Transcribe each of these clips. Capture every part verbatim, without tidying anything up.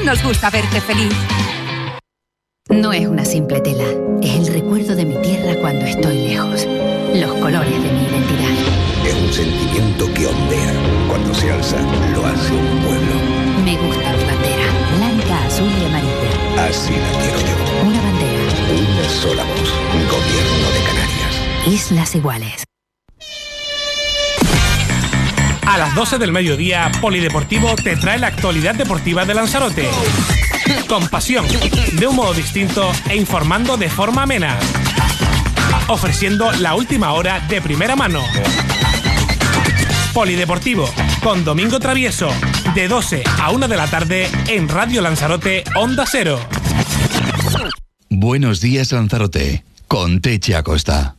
nos gusta verte feliz. No es una simple tela, es el recuerdo de mi tierra cuando estoy lejos. Los colores de mi identidad. Es un sentimiento que ondea. Cuando se alza, lo hace un pueblo. Me gusta mi bandera, blanca, azul y amarilla. Así la quiero yo. Una bandera. Una sola voz. Gobierno de Canarias. Islas Iguales. A las doce del mediodía, Polideportivo te trae la actualidad deportiva de Lanzarote. Con pasión, de un modo distinto e informando de forma amena. Ofreciendo la última hora de primera mano. Polideportivo, con Domingo Travieso, de doce a una de la tarde en Radio Lanzarote Onda Cero. Buenos días, Lanzarote, con Techi Acosta.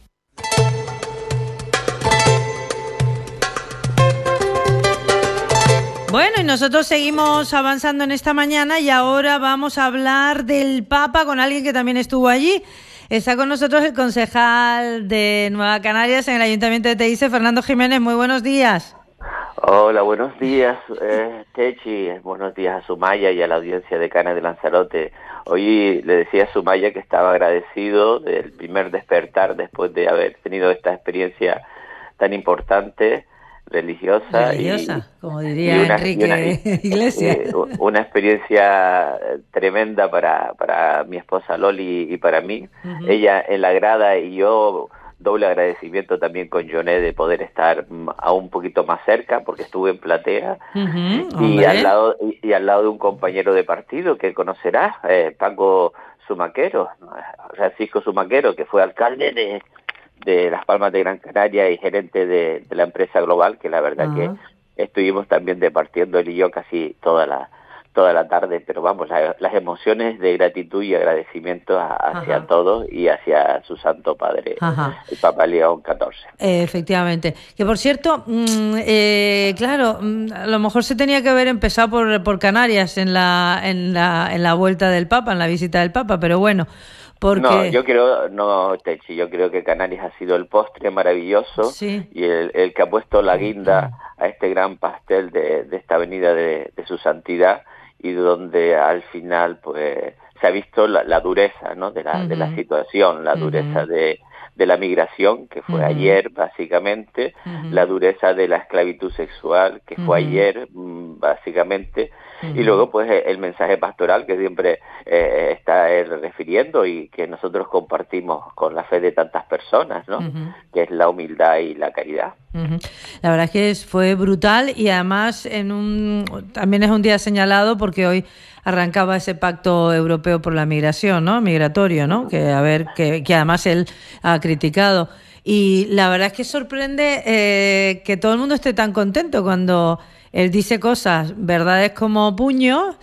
Bueno, y nosotros seguimos avanzando en esta mañana y ahora vamos a hablar del Papa con alguien que también estuvo allí. Está con nosotros el concejal de Nueva Canarias en el Ayuntamiento de Teide, Fernando Jiménez. Muy buenos días. Hola, buenos días, eh, Techi. Buenos días a Sumaya y a la audiencia de Cana de Lanzarote. Hoy le decía a Sumaya que estaba agradecido del primer despertar después de haber tenido esta experiencia tan importante, religiosa, religiosa y, como diría y una, Enrique y una, Iglesias. Eh, una experiencia tremenda para, para mi esposa Loli y para mí. Uh-huh. Ella en la grada y yo, doble agradecimiento también con Joné de poder estar aún un poquito más cerca porque estuve en platea. Uh-huh, y, al lado, y, y al lado de un compañero de partido que conocerás, eh, Paco Sumaquero, Francisco Sumaquero, que fue alcalde de de Las Palmas de Gran Canaria y gerente de, de la empresa Global, que la verdad uh-huh. que estuvimos también departiendo él y yo casi toda la toda la tarde, pero vamos, la, las emociones de gratitud y agradecimiento a, hacia uh-huh. todos y hacia su Santo Padre, uh-huh. el Papa León catorce. Eh, efectivamente. Que por cierto, mmm, eh, claro, mmm, a lo mejor se tenía que haber empezado por, por Canarias en la, en la en la vuelta del Papa, en la visita del Papa, pero bueno. Porque... No, yo creo, no, Techi, yo creo que Canarias ha sido el postre maravilloso sí. y el, el que ha puesto la guinda a este gran pastel de, de esta avenida de, de su santidad y donde al final pues se ha visto la, la dureza, ¿no? de la uh-huh. de la situación, la dureza uh-huh. de, de la migración, que fue uh-huh. ayer básicamente, uh-huh. la dureza de la esclavitud sexual, que fue uh-huh. ayer básicamente, uh-huh. y luego pues el mensaje pastoral que siempre eh, está él refiriendo y que nosotros compartimos con la fe de tantas personas, ¿no? Uh-huh. que es la humildad y la caridad. Uh-huh. La verdad es que es, fue brutal y además en un también es un día señalado porque hoy arrancaba ese pacto europeo por la migración, ¿no? Migratorio, ¿no? Que a ver, que, que además él ha criticado. Y la verdad es que sorprende eh, que todo el mundo esté tan contento cuando él dice cosas, verdades como puños,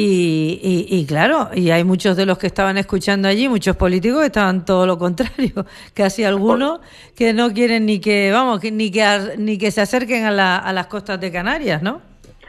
y, y, y claro, y hay muchos de los que estaban escuchando allí, muchos políticos que estaban todo lo contrario, casi algunos que no quieren ni que, vamos, que, ni que ni que se acerquen a, la, a las costas de Canarias, ¿no?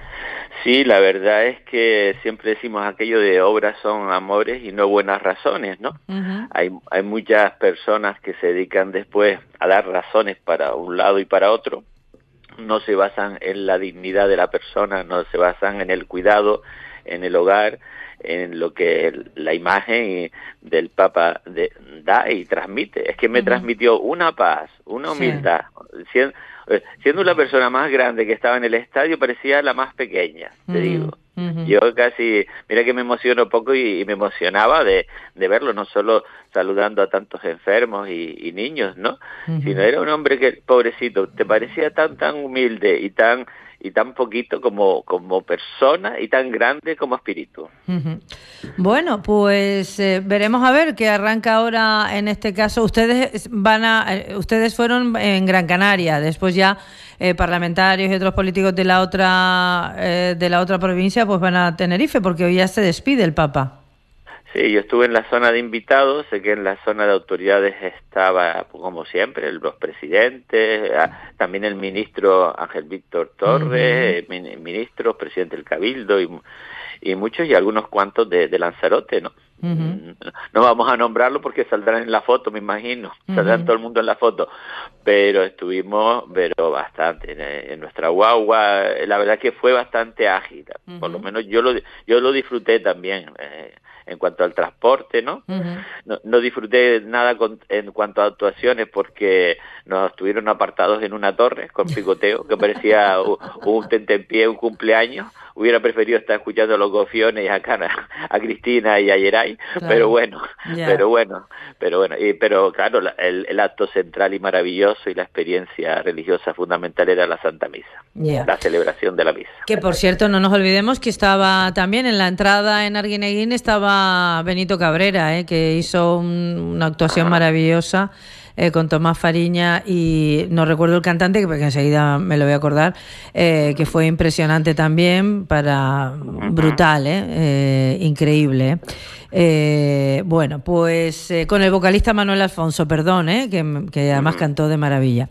Sí, la verdad es que siempre decimos aquello de obras son amores y no buenas razones, ¿no? Uh-huh. Hay, hay muchas personas que se dedican después a dar razones para un lado y para otro. No se basan en la dignidad de la persona, no se basan en el cuidado, en el hogar, en lo que la imagen del Papa de, da y transmite. Es que me uh-huh. transmitió una paz, una humildad. Sí. Siendo la persona más grande que estaba en el estadio, parecía la más pequeña, te uh-huh, digo. Uh-huh. Yo casi, mira que me emociono poco y, y me emocionaba de, de verlo, no solo saludando a tantos enfermos y, y niños, ¿no? Uh-huh. Sino era un hombre que, pobrecito, te parecía tan, tan humilde y tan y tan poquito como, como persona y tan grande como espíritu. Uh-huh. Bueno, pues eh, veremos a ver qué arranca ahora en este caso. Ustedes van a, eh, ustedes fueron en Gran Canaria, después ya eh, parlamentarios y otros políticos de la otra eh, de la otra provincia pues van a Tenerife porque hoy ya se despide el Papa. Sí, yo estuve en la zona de invitados, sé que en la zona de autoridades estaba, como siempre, los presidentes, también el ministro Ángel Víctor Torres, uh-huh. ministros, presidente del Cabildo y, y muchos y algunos cuantos de, de Lanzarote, ¿no? Uh-huh. No vamos a nombrarlo porque saldrán en la foto, me imagino, uh-huh. saldrán todo el mundo en la foto, pero estuvimos, pero bastante, en, en nuestra guagua, la verdad que fue bastante ágil, uh-huh. por lo menos yo lo, yo lo disfruté también, eh, en cuanto al transporte, ¿no? Uh-huh. No, no disfruté nada con, en cuanto a actuaciones porque nos estuvieron apartados en una torre con picoteo que parecía un, un tentempié, un cumpleaños. Hubiera preferido estar escuchando a los gofiones y a, Cana, a Cristina y a Yeray, claro. pero bueno, yeah. pero bueno, pero bueno, y, pero claro, la, el, el acto central y maravilloso y la experiencia religiosa fundamental era la Santa Misa, yeah. la celebración de la misa. Que por cierto, no nos olvidemos que estaba también en la entrada en Arguineguín estaba Benito Cabrera, eh, que hizo un, una actuación ah. maravillosa. Eh, con Tomás Fariña y no recuerdo el cantante, porque enseguida me lo voy a acordar, eh, que fue impresionante también, para brutal, eh, eh increíble. Eh. Eh, bueno, pues eh, con el vocalista Manuel Alfonso, perdón, eh, que, que además cantó de maravilla.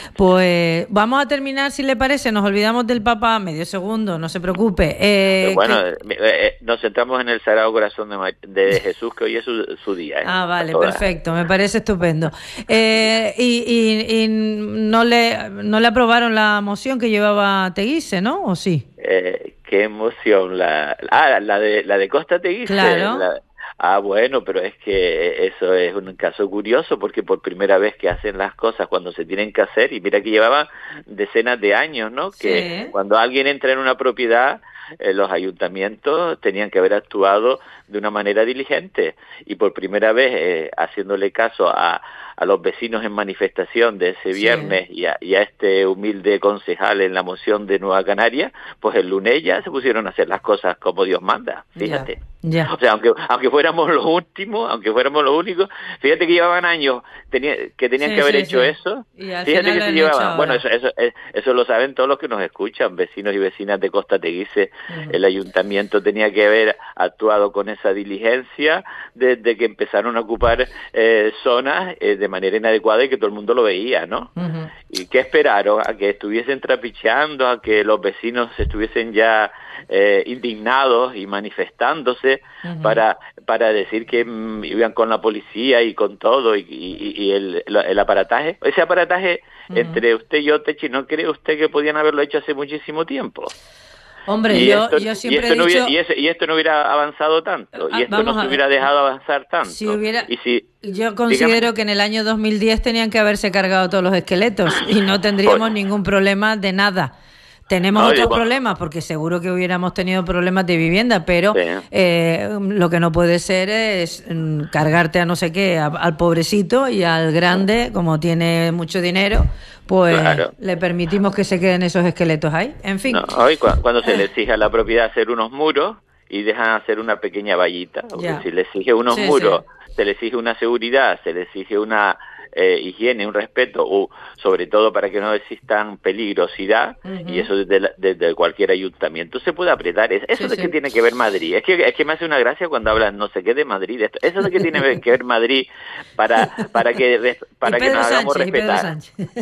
Pues vamos a terminar, si le parece, nos olvidamos del Papa, medio segundo, no se preocupe. Eh, bueno, que... eh, nos centramos en el Sagrado Corazón de, de Jesús, que hoy es su, su día. Eh, ah, vale, perfecto, me parece estupendo. Eh, y y, y no, le, no le aprobaron la moción que llevaba Teguise, ¿no? ¿O sí? Eh, qué emoción, la, ah, la de la de Costa Teguise. Claro. La, ah, bueno, pero es que eso es un caso curioso porque por primera vez que hacen las cosas cuando se tienen que hacer, y mira que llevaba decenas de años, ¿no? Que sí. Cuando alguien entra en una propiedad, eh, los ayuntamientos tenían que haber actuado de una manera diligente, y por primera vez eh, haciéndole caso a a los vecinos en manifestación de ese viernes, sí. y, a, y a este humilde concejal en la moción de Nueva Canaria, pues el lunes ya se pusieron a hacer las cosas como Dios manda, fíjate. Ya, ya. O sea, aunque aunque fuéramos los últimos, aunque fuéramos los únicos, fíjate que llevaban años tenía, que tenían sí, que haber sí, hecho sí. eso, y al fíjate que se llevaban, bueno, ahora. eso, eso, eso lo saben todos los que nos escuchan, vecinos y vecinas de Costa Teguise, uh-huh. el ayuntamiento tenía que haber actuado con esa diligencia desde que empezaron a ocupar eh, zonas eh, de manera inadecuada y que todo el mundo lo veía, ¿no? Uh-huh. ¿Y qué esperaron? A que estuviesen trapicheando, a que los vecinos estuviesen ya eh, indignados y manifestándose uh-huh. para para decir que mm, iban con la policía y con todo y, y, y el, el aparataje. Ese aparataje uh-huh. entre usted y yo, Techi, ¿no cree usted que podían haberlo hecho hace muchísimo tiempo? Hombre, y yo, esto, yo siempre y esto he no dicho... hubiera, y, ese, y esto no hubiera avanzado tanto, y esto no se hubiera dejado avanzar tanto. Si hubiera, y si, yo considero dígame. que en el año dos mil diez tenían que haberse cargado todos los esqueletos y no tendríamos pues, ningún problema de nada. Tenemos no, otros bueno. problemas, porque seguro que hubiéramos tenido problemas de vivienda, pero sí. eh, lo que no puede ser es mm, cargarte a no sé qué, a, al pobrecito, y al grande, como tiene mucho dinero, pues claro. le permitimos que se queden esos esqueletos ahí. En fin. No, hoy cu- cuando se le exige a la propiedad hacer unos muros y dejan hacer una pequeña vallita, porque ya. si le exige unos sí, muros, sí. se le exige una seguridad, se le exige una eh, higiene, un respeto, o sobre todo para que no existan peligrosidad, uh-huh. y eso desde, desde cualquier ayuntamiento se puede apretar. Eso sí, es sí. que tiene que ver Madrid. Es que es que me hace una gracia cuando hablan no sé qué de Madrid. Esto, eso es lo que tiene que ver Madrid para para que para que nos hagamos Sánchez, respetar.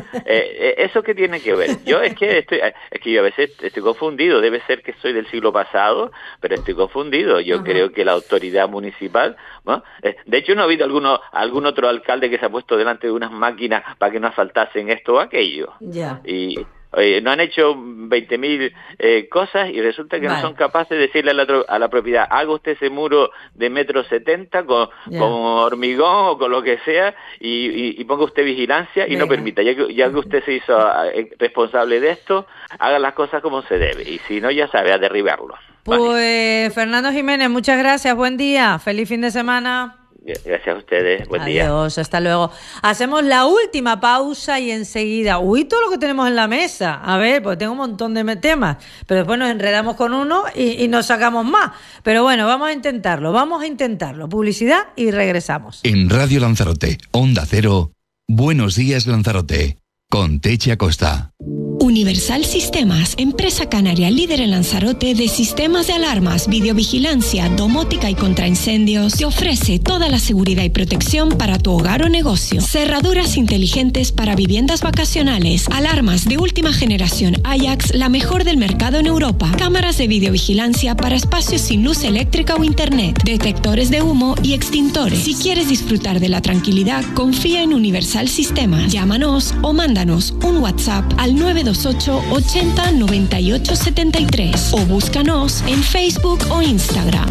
Eh, eso que tiene que ver. Yo es que estoy es que yo a veces estoy confundido. Debe ser que soy del siglo pasado, pero estoy confundido. Yo uh-huh. creo que la autoridad municipal, ¿no? De hecho, no ha habido alguno algún otro alcalde que se ha puesto delante de unas máquinas para que no asfaltasen esto o aquello. Ya. Y oye, no han hecho veinte mil eh, cosas y resulta que vale. no son capaces de decirle a la, a la propiedad, haga usted ese muro de metro setenta con, con hormigón o con lo que sea y, y, y ponga usted vigilancia y Venga. no permita, ya que, ya que usted se hizo eh, responsable de esto, haga las cosas como se debe y si no, ya sabe, a derribarlo. Pues vale. Fernando Jiménez, muchas gracias, buen día, feliz fin de semana. Gracias a ustedes, buen Adiós, día. Adiós, hasta luego. Hacemos la última pausa y enseguida, uy, todo lo que tenemos en la mesa. A ver, pues tengo un montón de temas, pero después nos enredamos con uno y, y nos sacamos más. Pero bueno, vamos a intentarlo, vamos a intentarlo. Publicidad y regresamos. En Radio Lanzarote, Onda Cero, Buenos Días Lanzarote, con Techi Acosta. Universal Sistemas, empresa canaria líder en Lanzarote de sistemas de alarmas, videovigilancia, domótica y contraincendios, te ofrece toda la seguridad y protección para tu hogar o negocio. Cerraduras inteligentes para viviendas vacacionales, alarmas de última generación Ajax, la mejor del mercado en Europa, cámaras de videovigilancia para espacios sin luz eléctrica o internet, detectores de humo y extintores. Si quieres disfrutar de la tranquilidad, confía en Universal Sistemas. Llámanos o mándanos un WhatsApp al nueve dos ocho ochenta noventa y ocho setenta y tres o búscanos en Facebook o Instagram.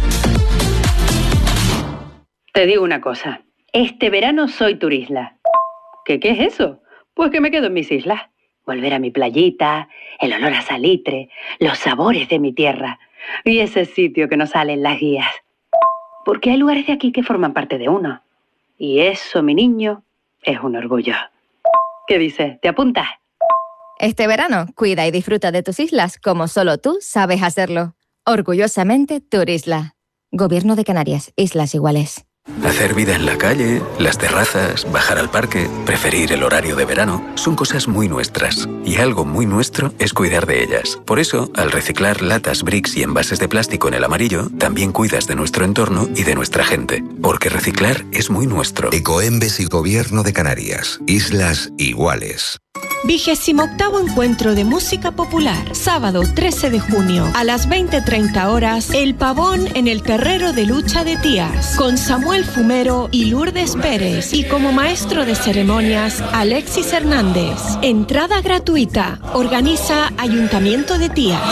Te digo una cosa, este verano soy turisla. ¿Qué, qué es eso? Pues que me quedo en mis islas. Volver a mi playita, el olor a salitre, los sabores de mi tierra y ese sitio que nos sale en las guías. Porque hay lugares de aquí que forman parte de uno. Y eso, mi niño, es un orgullo. ¿Qué dices? ¿Te apuntas? Este verano, cuida y disfruta de tus islas como solo tú sabes hacerlo. Orgullosamente, Turisla. Gobierno de Canarias, Islas Iguales. Hacer vida en la calle, las terrazas, bajar al parque, preferir el horario de verano, son cosas muy nuestras. Y algo muy nuestro es cuidar de ellas. Por eso, al reciclar latas, bricks y envases de plástico en el amarillo, también cuidas de nuestro entorno y de nuestra gente. Porque reciclar es muy nuestro. Ecoembes y Gobierno de Canarias. Islas Iguales. Vigésimo octavo Encuentro de Música Popular. Sábado trece de junio a las veinte treinta horas, El Pavón en el Terrero de Lucha de Tías, con Samuel Fumero y Lourdes Pérez, y como maestro de ceremonias, Alexis Hernández. Entrada gratuita. Organiza Ayuntamiento de Tías.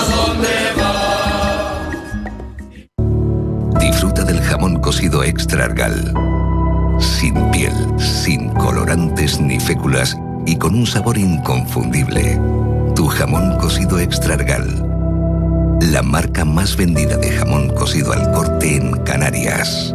Disfruta del jamón cocido Extra Argal. Sin piel, sin colorantes ni féculas y con un sabor inconfundible. Tu jamón cocido Extra Argal. La marca más vendida de jamón cocido al corte en Canarias.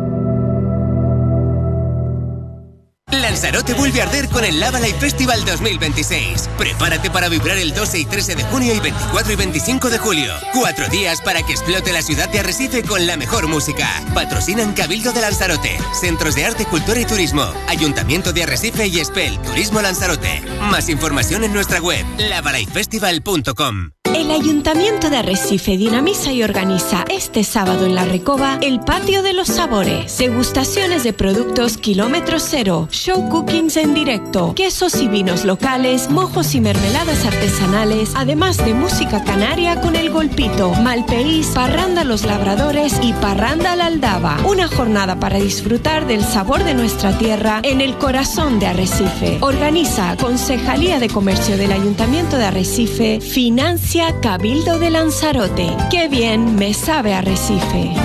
Lanzarote vuelve a arder con el Lava Live Festival dos mil veintiséis. Prepárate para vibrar el doce y trece de junio y veinticuatro y veinticinco de julio. Cuatro días para que explote la ciudad de Arrecife con la mejor música. Patrocinan Cabildo de Lanzarote, Centros de Arte, Cultura y Turismo, Ayuntamiento de Arrecife y Espel Turismo Lanzarote. Más información en nuestra web lava live festival punto com. El Ayuntamiento de Arrecife dinamiza y organiza este sábado en La Recoba el Patio de los Sabores. Degustaciones de productos kilómetro cero, show cookings en directo, quesos y vinos locales, mojos y mermeladas artesanales, además de música canaria con El Golpito, Malpeís, Parranda Los Labradores y Parranda La Aldaba. Una jornada para disfrutar del sabor de nuestra tierra en el corazón de Arrecife. Organiza Concejalía de Comercio del Ayuntamiento de Arrecife, financia Cabildo de Lanzarote. ¡Qué bien me sabe Arrecife!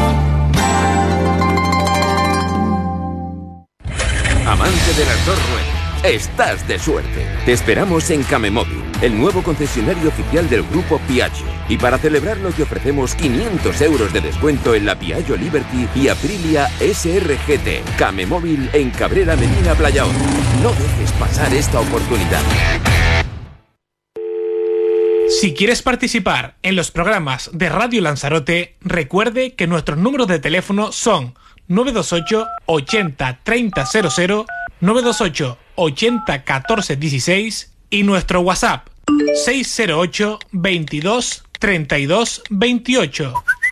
Amante de las dos ruedas, estás de suerte. Te esperamos en Camemóvil, el nuevo concesionario oficial del grupo Piaggio. Y para celebrarlo te ofrecemos quinientos euros de descuento en la Piaggio Liberty y Aprilia S R G T. Camemóvil en Cabrera Medina Playaón. No dejes pasar esta oportunidad. Si quieres participar en los programas de Radio Lanzarote, recuerde que nuestros números de teléfono son nueve dos ocho ochenta treinta cero cero, nueve dos ocho ochenta catorce dieciséis y nuestro WhatsApp seis cero ocho veintidós treinta y dos veintiocho.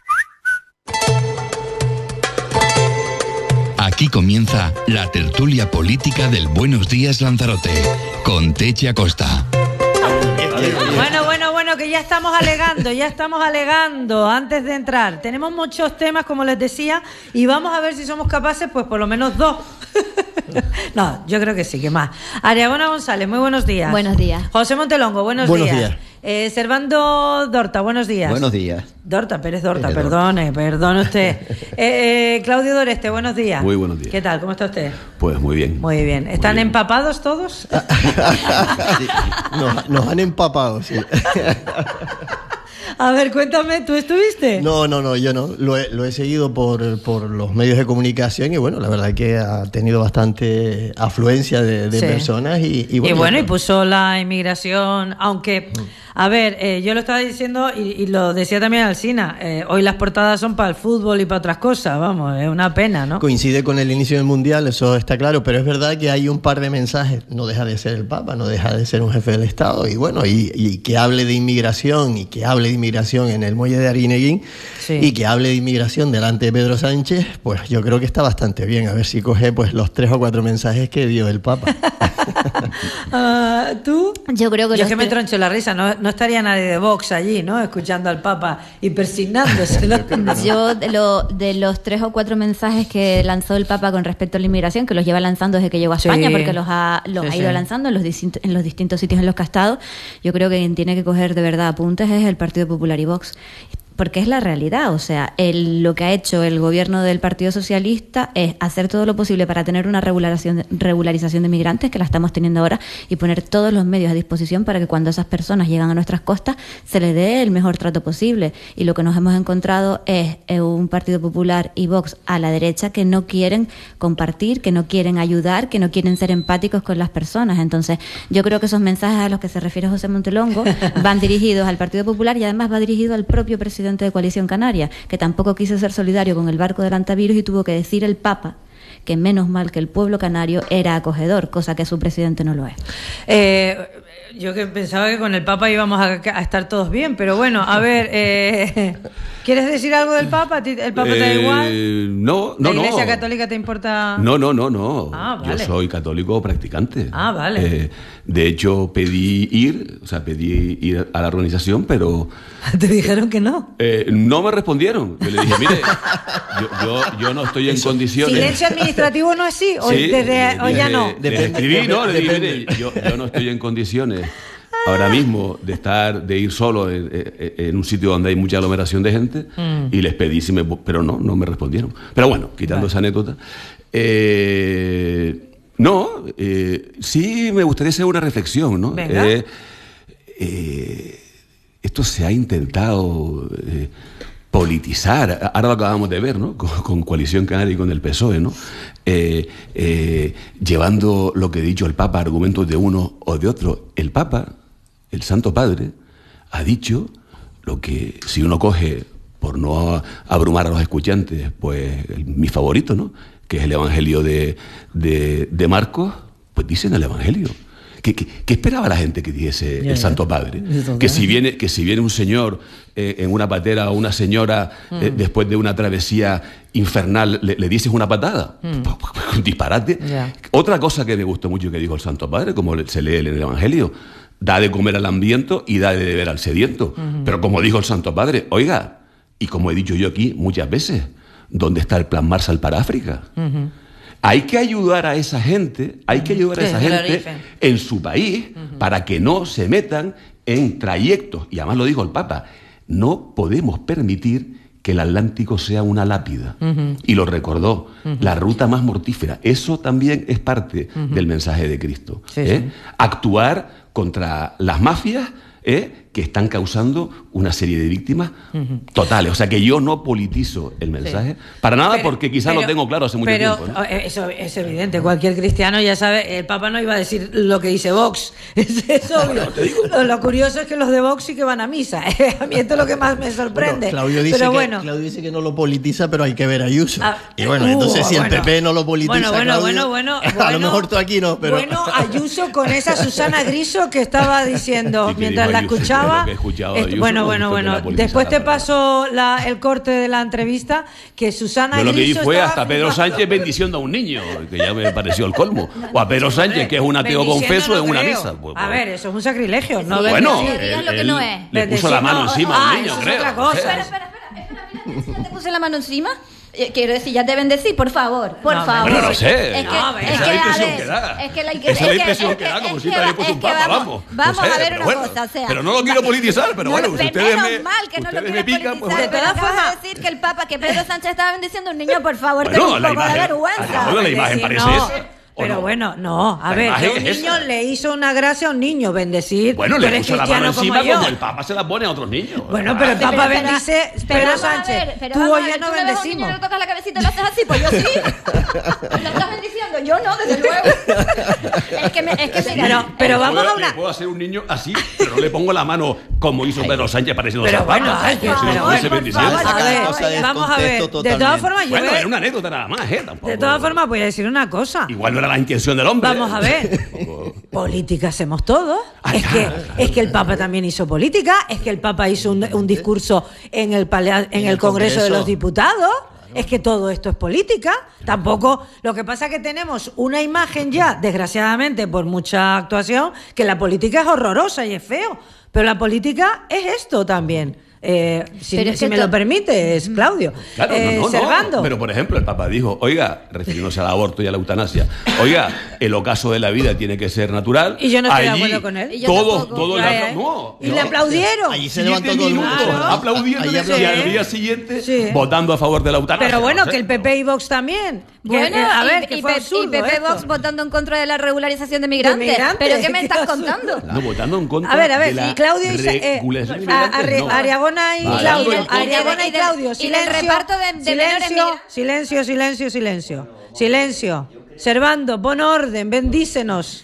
Aquí comienza la tertulia política del Buenos Días Lanzarote, con Techi Acosta. Bueno, bueno, bueno, que ya estamos alegando, ya estamos alegando antes de entrar. Tenemos muchos temas, como les decía, y vamos a ver si somos capaces, pues por lo menos dos. No, yo creo que sí, que más. Ariabona González, muy buenos días. Buenos días. José Montelongo, buenos, buenos días. días. Eh, Servando Dorta, buenos días. Buenos días. Dorta, Pérez Dorta, Pérez perdone, Dorta. perdone usted. eh, eh, Claudio Doreste, buenos días. Muy buenos días. ¿Qué tal? ¿Cómo está usted? Pues muy bien. Muy bien. ¿Están muy bien. empapados todos? Sí, nos, nos han empapado, sí. A ver, cuéntame, ¿tú estuviste? No, no, no, yo no. Lo he, lo he seguido por, por los medios de comunicación y bueno, la verdad que ha tenido bastante afluencia de, de sí. personas y, y bueno. Y bueno, y puso la inmigración, aunque... A ver, eh, yo lo estaba diciendo y, y lo decía también Alsina, eh, hoy las portadas son para el fútbol y para otras cosas, vamos, es una pena, ¿no? Coincide con el inicio del Mundial, eso está claro, pero es verdad que hay un par de mensajes, no deja de ser el Papa, no deja de ser un jefe del Estado, y bueno, y, y que hable de inmigración, y que hable de inmigración en el muelle de Arguineguín, sí. y que hable de inmigración delante de Pedro Sánchez, pues yo creo que está bastante bien, a ver si coge pues los tres o cuatro mensajes que dio el Papa. uh, ¿Tú? Yo creo que... Yo es que me troncho la risa, no no estaría nadie de Vox allí, ¿no? Escuchando al Papa y persignándose, ¿no? Yo, de, lo, de los tres o cuatro mensajes que lanzó el Papa con respecto a la inmigración, que los lleva lanzando desde que llegó a España, sí. porque los ha, los sí, ha ido sí. lanzando en los, distintos, en los distintos sitios en los que ha estado, yo creo que quien tiene que coger de verdad apuntes es el Partido Popular y Vox. Porque es la realidad, o sea, el, lo que ha hecho el gobierno del Partido Socialista es hacer todo lo posible para tener una regularización, regularización de migrantes, que la estamos teniendo ahora, y poner todos los medios a disposición para que cuando esas personas llegan a nuestras costas se les dé el mejor trato posible. Y lo que nos hemos encontrado es un Partido Popular y Vox a la derecha que no quieren compartir, que no quieren ayudar, que no quieren ser empáticos con las personas. Entonces, yo creo que esos mensajes a los que se refiere José Montelongo van dirigidos al Partido Popular y además va dirigido al propio presidente de Coalición Canaria, que tampoco quiso ser solidario con el barco del antivirus y tuvo que decir el Papa que menos mal que el pueblo canario era acogedor, cosa que su presidente no lo es. Eh, yo que pensaba que con el Papa íbamos a, a estar todos bien, pero bueno, a ver, eh, ¿quieres decir algo del Papa? ¿El Papa te da igual? Eh, no, no, no. ¿La Iglesia Católica te importa? No, no, no, no. Ah, vale. Yo soy católico practicante. Ah, vale. Eh, de hecho, pedí ir, o sea, pedí ir a la organización, pero... ¿Te dijeron que no? Eh, no me respondieron. Yo le dije, mire, yo, yo, yo no estoy en condiciones... ¿Silencio administrativo no es así? ¿O, sí, desde, o ya no? Les escribí, ¿no? Le dije, mire, yo, yo no estoy en condiciones ahora mismo de estar, de ir solo en, en un sitio donde hay mucha aglomeración de gente, mm. y les pedí si me... Pero no, no me respondieron. Pero bueno, quitando vale. esa anécdota... Eh, no, eh, sí me gustaría hacer una reflexión, ¿no? Venga. Eh, eh, esto se ha intentado eh, politizar, ahora lo acabamos de ver, ¿no? Con, con Coalición Canaria y con el P S O E, ¿no? Eh, eh, llevando lo que ha dicho el Papa, argumentos de uno o de otro. El Papa, el Santo Padre, ha dicho lo que, si uno coge, por no abrumar a los escuchantes, pues el, mi favorito, ¿no? Que es el Evangelio de, de, de Marcos, pues dicen el Evangelio. ¿Qué, qué, qué esperaba la gente que dijese yeah, el Santo Padre? Yeah. Que si viene, que si viene un señor eh, en una patera o una señora mm. eh, después de una travesía infernal, le, le dices una patada. Mm. Un disparate. Yeah. Otra cosa que me gustó mucho que dijo el Santo Padre, como se lee en el Evangelio, da de comer al hambriento y da de beber al sediento. Mm. Pero como dijo el Santo Padre, oiga, y como he dicho yo aquí muchas veces, ¿dónde está el Plan Marshall para África? Uh-huh. Hay que ayudar a esa gente, hay que ayudar a esa sí, gente en su país uh-huh. para que no se metan en trayectos. Y además lo dijo el Papa, no podemos permitir que el Atlántico sea una lápida. Uh-huh. Y lo recordó, uh-huh. la ruta más mortífera. Eso también es parte uh-huh. del mensaje de Cristo. Sí, ¿eh? sí. Actuar contra las mafias, ¿eh? que están causando una serie de víctimas uh-huh. totales. O sea, que yo no politizo el mensaje sí. para nada, pero, pero quizás lo tengo claro hace mucho pero, tiempo. ¿no? Eso es evidente. Cualquier cristiano ya sabe, el Papa no iba a decir lo que dice Vox. Es, es obvio. Lo, lo curioso es que los de Vox sí que van a misa. A mí esto es lo que más me sorprende. Bueno, Claudio, dice pero que, bueno. Claudio dice que no lo politiza, pero hay que ver a Ayuso. Ah, y bueno, uh, entonces si bueno. el P P no lo politiza, bueno, bueno, Claudio, bueno, bueno, a bueno, lo mejor tú aquí no, pero... Bueno, Ayuso con esa Susana Griso que estaba diciendo sí, mientras la Ayuso, escuchaba... Ayuso, bueno, bueno, bueno. Después te paso la, el corte de la entrevista que Susana Griso... Lo que vi fue estaba... hasta Pedro Sánchez bendiciendo a un niño, que ya me pareció el colmo. O a Pedro Sánchez, que es un ateo confeso no en una misa. Pues, a ver, eso es un sacrilegio. No bueno, sí, él, lo que no es. Le puso la mano encima ah, a un niño, eso creo. Es otra cosa. Espera, espera, espera. espera ¿Te puse la mano encima? Quiero decir, ya deben decir, por favor, por no, favor. Bueno, no sé. Es que, no, es esa que, es la impresión ver, que da. Es que la, esa es la impresión que, que da, como si te había puesto un papa, vamos. Vamos no sé, a ver una bueno, cosa, o sea... Pero no lo quiero politizar, pero no, bueno, pero si ustedes menos me, mal que no lo me pican, pues bueno. De todas formas... decir que el papa, que Pedro Sánchez estaba bendiciendo a un niño, por favor, bueno, ten un poco imagen, de vergüenza. Bueno, la imagen parece no. esa. Pero no? bueno, no, a La ver, imagen que un es niño esa. le hizo una gracia a un niño, bendecir. Bueno, tú le eres puso la mano cristiano como encima yo. como el Papa se la pone a otros niños. Bueno, pero el Pero- Papa pero- bendice, pero Pedro vamos a Sánchez, ver, pero tú vamos o a yo ver, no tú le ves a un niño bendecimos. y le tocas la cabecita y lo haces así, pues yo sí. ¿Lo estás bendiciendo? Yo no, desde luego. Es que, me, es que mira, Pero, pero Le vamos puedo- a una... Le puedo hacer un niño así, pero no le pongo la mano como hizo Pedro Sánchez pareciendo Pero ser bueno, Papa. ay, Si no pero fuese bueno, bendición. por favor, a ver, vamos a ver. De todas formas, yo Bueno, veo- era una anécdota nada más, ¿eh? Tampoco. De todas formas, voy a decir una cosa. Igual no era la intención del hombre. Vamos a ver. Política hacemos todos. Es que, es que el Papa también hizo política. Es que el Papa hizo un, un discurso en el, palea- en el Congreso de los Diputados. Es que todo esto es política. Tampoco. Lo que pasa es que tenemos una imagen ya, desgraciadamente, por mucha actuación, que la política es horrorosa y es feo. Pero la política es esto también. Eh, si Pero es si que me to- lo permites, Claudio. Claro, Eh, no, no, Servando. no. Pero, por ejemplo, el Papa dijo, oiga, refiriéndose al aborto y a la eutanasia, oiga, el ocaso de la vida tiene que ser natural. Y yo no estoy de Allí, acuerdo con él. Y yo Todos, tampoco. todos Ay, le ay. apla- no, Y no. le aplaudieron. Allí se Siete levantó todo el mundo. minutos Claro. aplaudiendo Ahí y aplaudió. al día siguiente Sí. votando a favor de la eutanasia. Pero bueno, No sé. que el P P y Vox también. Que, Bueno, eh, a ver, y, que y fue Pe- absurdo y Pepe esto. Vox votando en contra de la regularización de migrantes. migrantes, ¿Pero qué me qué estás absurdo. contando? No, votando en contra A ver, a ver, de la y Claudio y Sa- eh, regulación de a- migrantes, Arre- no. Ariagona y Vale. Claudio, Y del- Ariagona y y del- Claudio, y del silencio, reparto de- de menores silencio, migra- silencio, silencio, silencio, silencio. Servando, pon orden, bendícenos.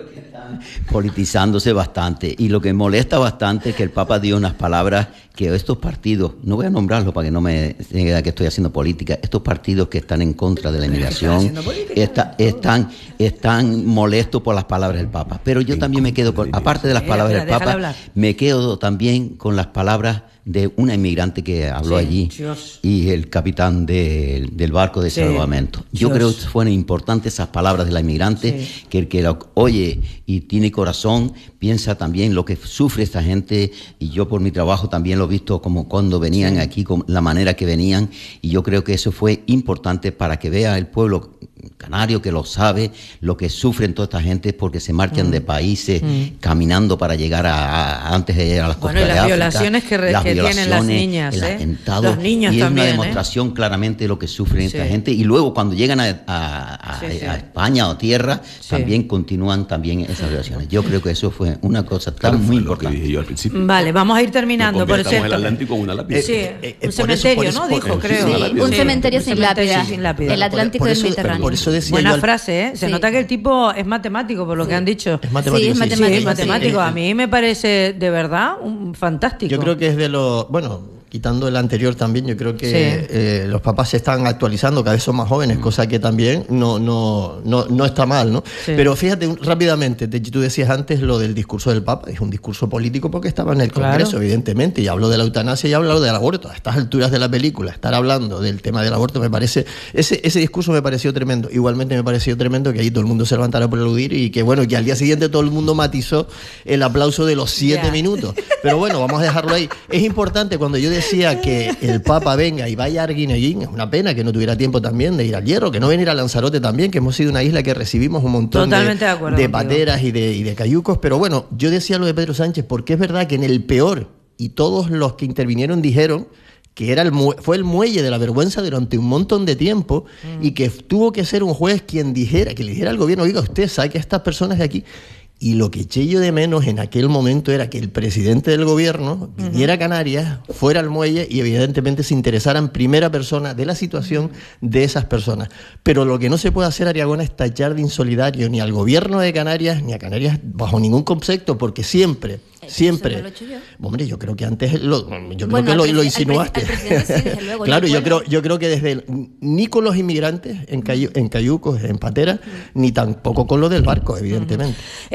Politizándose bastante, y lo que molesta bastante es que el Papa dio unas palabras que estos partidos, no voy a nombrarlos para que no me diga que estoy haciendo política, estos partidos que están en contra de la inmigración está- están, están molestos por las palabras del Papa, pero yo también me quedo con, aparte de las Espera, palabras del espera, déjala Papa, hablar. me quedo también con las palabras de una inmigrante que habló Sí, allí Dios. y el capitán de- del barco de Sí, salvamento. Yo Dios. creo que fueron importantes esas palabras de la inmigrante, Sí. que el que lo oye y tiene corazón piensa también lo que sufre esta gente, y yo por mi trabajo también lo he visto como cuando venían Sí. aquí, con la manera que venían, y yo creo que eso fue importante para que vea el pueblo canario, que lo sabe, lo que sufren toda esta gente porque se marchan Mm. de países Mm. caminando para llegar a, a- antes de llegar a las Bueno, costas y las de África, violaciones que re- las que tienen las violaciones, niñas, el ¿eh? atentado, Los niños y es también, una ¿eh? demostración claramente de lo que sufren Sí. esta gente, y luego cuando llegan a, a- a- Sí, sí. a España o tierra, Sí. también continúan también esas violaciones. Yo creo que eso fue una cosa tan muy importante. Yo al principio. Vale, vamos a ir terminando, por Convertamos cierto. el Atlántico en una lápida. Sí, eh, eh, un por eso- cementerio, por eso- ¿no? por- Dijo, sí, creo. una lápida. Un cementerio Un sin cementerio lápida. sin lápida. El Atlántico Por del eso- Mediterráneo. por eso decía Buena yo al- frase, ¿eh? Se Sí. nota que el tipo es matemático, por lo que han dicho. Es matemático, Sí, es sí, sí. Sí, matemático, es matemático. Eh, A mí me parece, de verdad, un fantástico. Yo creo que es de los, bueno, quitando el anterior también, yo creo que Sí. eh, los papás se están actualizando, cada vez son más jóvenes, cosa que también no, no, no, no está mal, ¿no? Sí. Pero fíjate, un- rápidamente, te- tú decías antes lo del discurso del Papa, es un discurso político porque estaba en el Claro. Congreso, evidentemente, y habló de la eutanasia y habló del aborto. A estas alturas de la película, estar hablando del tema del aborto me parece, ese, ese discurso me pareció tremendo. Igualmente me pareció tremendo que ahí todo el mundo se levantara por aplaudir y que bueno, que al día siguiente todo el mundo matizó el aplauso de los siete Ya. minutos. Pero bueno, vamos a dejarlo ahí. Es importante cuando yo decía que el Papa venga y vaya a Arguineguín, es una pena que no tuviera tiempo también de ir al Hierro, que no venir a Lanzarote también, que hemos sido una isla que recibimos un montón Totalmente de, de acuerdo de contigo. pateras y de, y de cayucos. Pero bueno, yo decía lo de Pedro Sánchez porque es verdad que en el peor, y todos los que intervinieron dijeron que era el mue- fue el muelle de la vergüenza durante un montón de tiempo Mm. y que tuvo que ser un juez quien dijera, que le dijera al gobierno, oiga, usted saque a estas personas de aquí. Y lo que eché yo de menos en aquel momento era que el presidente del gobierno viniera a Canarias, fuera al muelle y evidentemente se interesara en primera persona de la situación de esas personas. Pero lo que no se puede hacer, Ariagona, es tachar de insolidario ni al gobierno de Canarias ni a Canarias bajo ningún concepto, porque siempre, siempre... Eso no lo he hecho yo. Hombre, yo creo que antes lo, yo Bueno, creo que lo, al lo presi- al insinuaste. presi- al presidente sí, desde luego, Claro, yo yo recuerdo. creo, yo creo que desde el- ni con los inmigrantes en, Cayu- en Cayucos, en Patera, ni tampoco con lo del barco, evidentemente.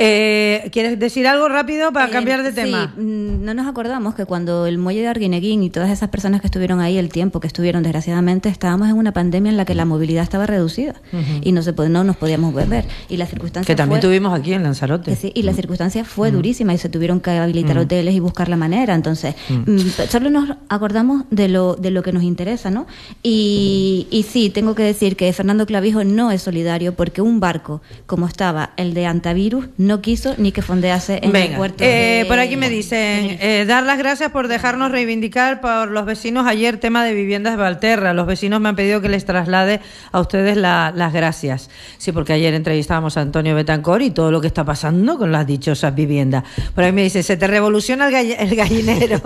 Eh, ¿Quieres decir algo rápido para Eh, cambiar de sí, tema? mm, no nos acordamos que cuando el muelle de Arguineguín y todas esas personas que estuvieron ahí, el tiempo que estuvieron, desgraciadamente, estábamos en una pandemia en la que la movilidad estaba reducida y no se pod- no nos podíamos ver. Y la circunstancia Que también fue- tuvimos aquí en Lanzarote. que sí, y la circunstancia fue durísima y se tuvieron que habilitar Mm. hoteles y buscar la manera. Entonces, Mm. mm, solo nos acordamos de lo, de lo que nos interesa, ¿no? Y, y sí, tengo que decir que Fernando Clavijo no es solidario porque un barco, como estaba el de Antavirus, no quiso ni que fondease en Venga, el puerto. eh, de... por aquí me dicen, eh, dar las gracias por dejarnos reivindicar por los vecinos ayer tema de viviendas de Valterra. Los vecinos me han pedido que les traslade a ustedes la, las gracias. Sí, porque ayer entrevistábamos a Antonio Betancor y todo lo que está pasando con las dichosas viviendas. Por ahí me dice, se te revoluciona el, gall- el gallinero.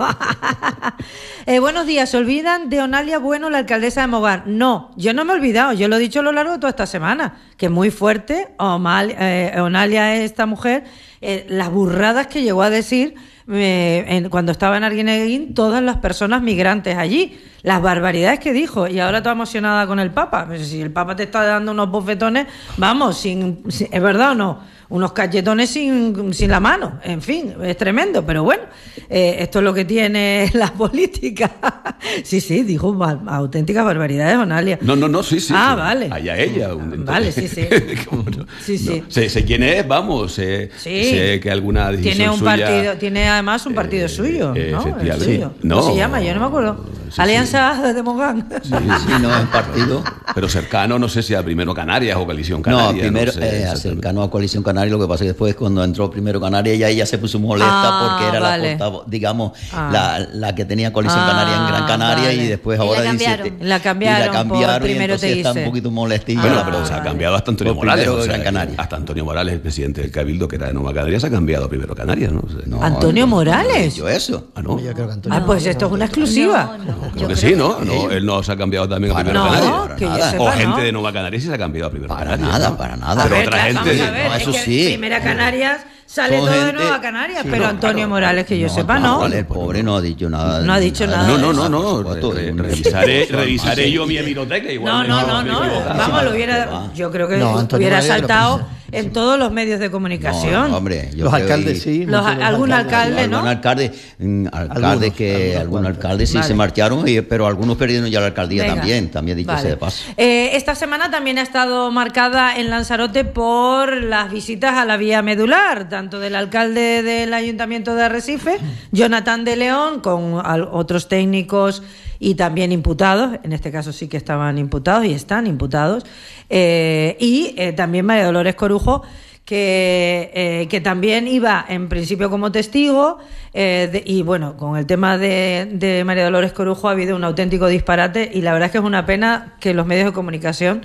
eh, buenos días, ¿se olvidan de Onalia Bueno, la alcaldesa de Mogán? No, yo no me he olvidado, yo lo he dicho a lo largo de toda esta semana, que es muy fuerte, Omal, eh, Onalia, esta mujer, eh, las burradas que llegó a decir eh, en, cuando estaba en Arguineguín, todas las personas migrantes allí, las barbaridades que dijo, y ahora está emocionada con el Papa. Pues si el Papa te está dando unos bofetones, vamos, sin, sin, ¿es verdad o no? Unos cachetones sin, sin la mano, en fin, es tremendo, pero bueno, eh, esto es lo que tiene la política. Sí, sí, dijo mal, auténticas barbaridades, Onalia. No, no, no, sí, sí. Ah, sí. vale. Allá ella. Un, vale, sí, sí. no? Sí, sí. No. Sé, sé quién es, vamos, sé, Sí. sé que alguna decisión Tiene un suya, partido, tiene además un partido eh, suyo, eh, ¿no? El efectivamente. suyo. No. ¿Cómo se llama? Yo no me acuerdo. Sí, Alianza de Mogán. Sí, sí, no, es partido. Pero cercano, no sé si a Primero Canarias o Coalición Canaria. No, primero, no sé, eh, cercano a Coalición Canaria, lo que pasa es que después cuando entró Primero Canaria, ella, ella se puso molesta Ah, porque era vale. la portavoz, digamos, Ah. la, la que tenía Coalición Ah, Canaria en Gran Canaria vale. y después Y la ahora cambiaron. dice... La cambiaron y la cambiaron por y Primero entonces Te está Hice. un poquito molestilla. Bueno, la pero se cosa. ha cambiado hasta Antonio Por Morales. Primero o sea, Gran Canaria. hasta Antonio Morales, el presidente del Cabildo, que era de Nueva Canaria, se ha cambiado a Primero Canarias, ¿no? O sea, no. Antonio Morales. Yo eso. Ah, no. Yo creo que Antonio Ah, pues esto es una exclusiva. Creo que sí, ¿no? no él no se ha cambiado también a Para Primero nada, Canaria. que yo Nada. sepa, o gente no. de Nueva Canaria sí se ha cambiado a Primero Para Canaria. nada, ¿no? para nada. Pero A ver, otra claro, gente. vamos a ver, No, es eso que sí. Primera Canarias sale Son todo de gente- Nueva Canarias, Sí, pero no, Antonio claro. Morales, que yo No, sepa, Antonio no. Morales, el pobre no ha dicho nada. No ha dicho nada. No, no, de no, eso. no. Por supuesto, Re- un- Revisaré, un- revisaré sí. yo mi hemeroteca igual. No, me- no, no, me no. equivoco. Vamos, lo hubiera, yo creo que No, Antonio hubiera Morales lo saltado piensa. en todos los medios de comunicación. No, hombre, yo Los creo alcaldes que- sí. Los- muchos de los algún alcaldes. alcalde, ¿no? Algún alcalde, mm, alcaldes Algunos, que algunos algunos cuantos. alcaldes sí Vale. se marcharon, y- pero algunos perdieron ya la alcaldía Venga. también, también dicho Vale. sea de paso. Eh, esta semana también ha estado marcada en Lanzarote por las visitas a la vía medular, tanto del alcalde del Ayuntamiento de Arrecife, Jonathan de León, con al- otros técnicos y también imputados, en este caso sí que estaban imputados y están imputados, eh, y eh, también María Dolores Corujo, que, eh, que también iba en principio como testigo, eh, de- y bueno, con el tema de, de María Dolores Corujo ha habido un auténtico disparate, y la verdad es que es una pena que los medios de comunicación,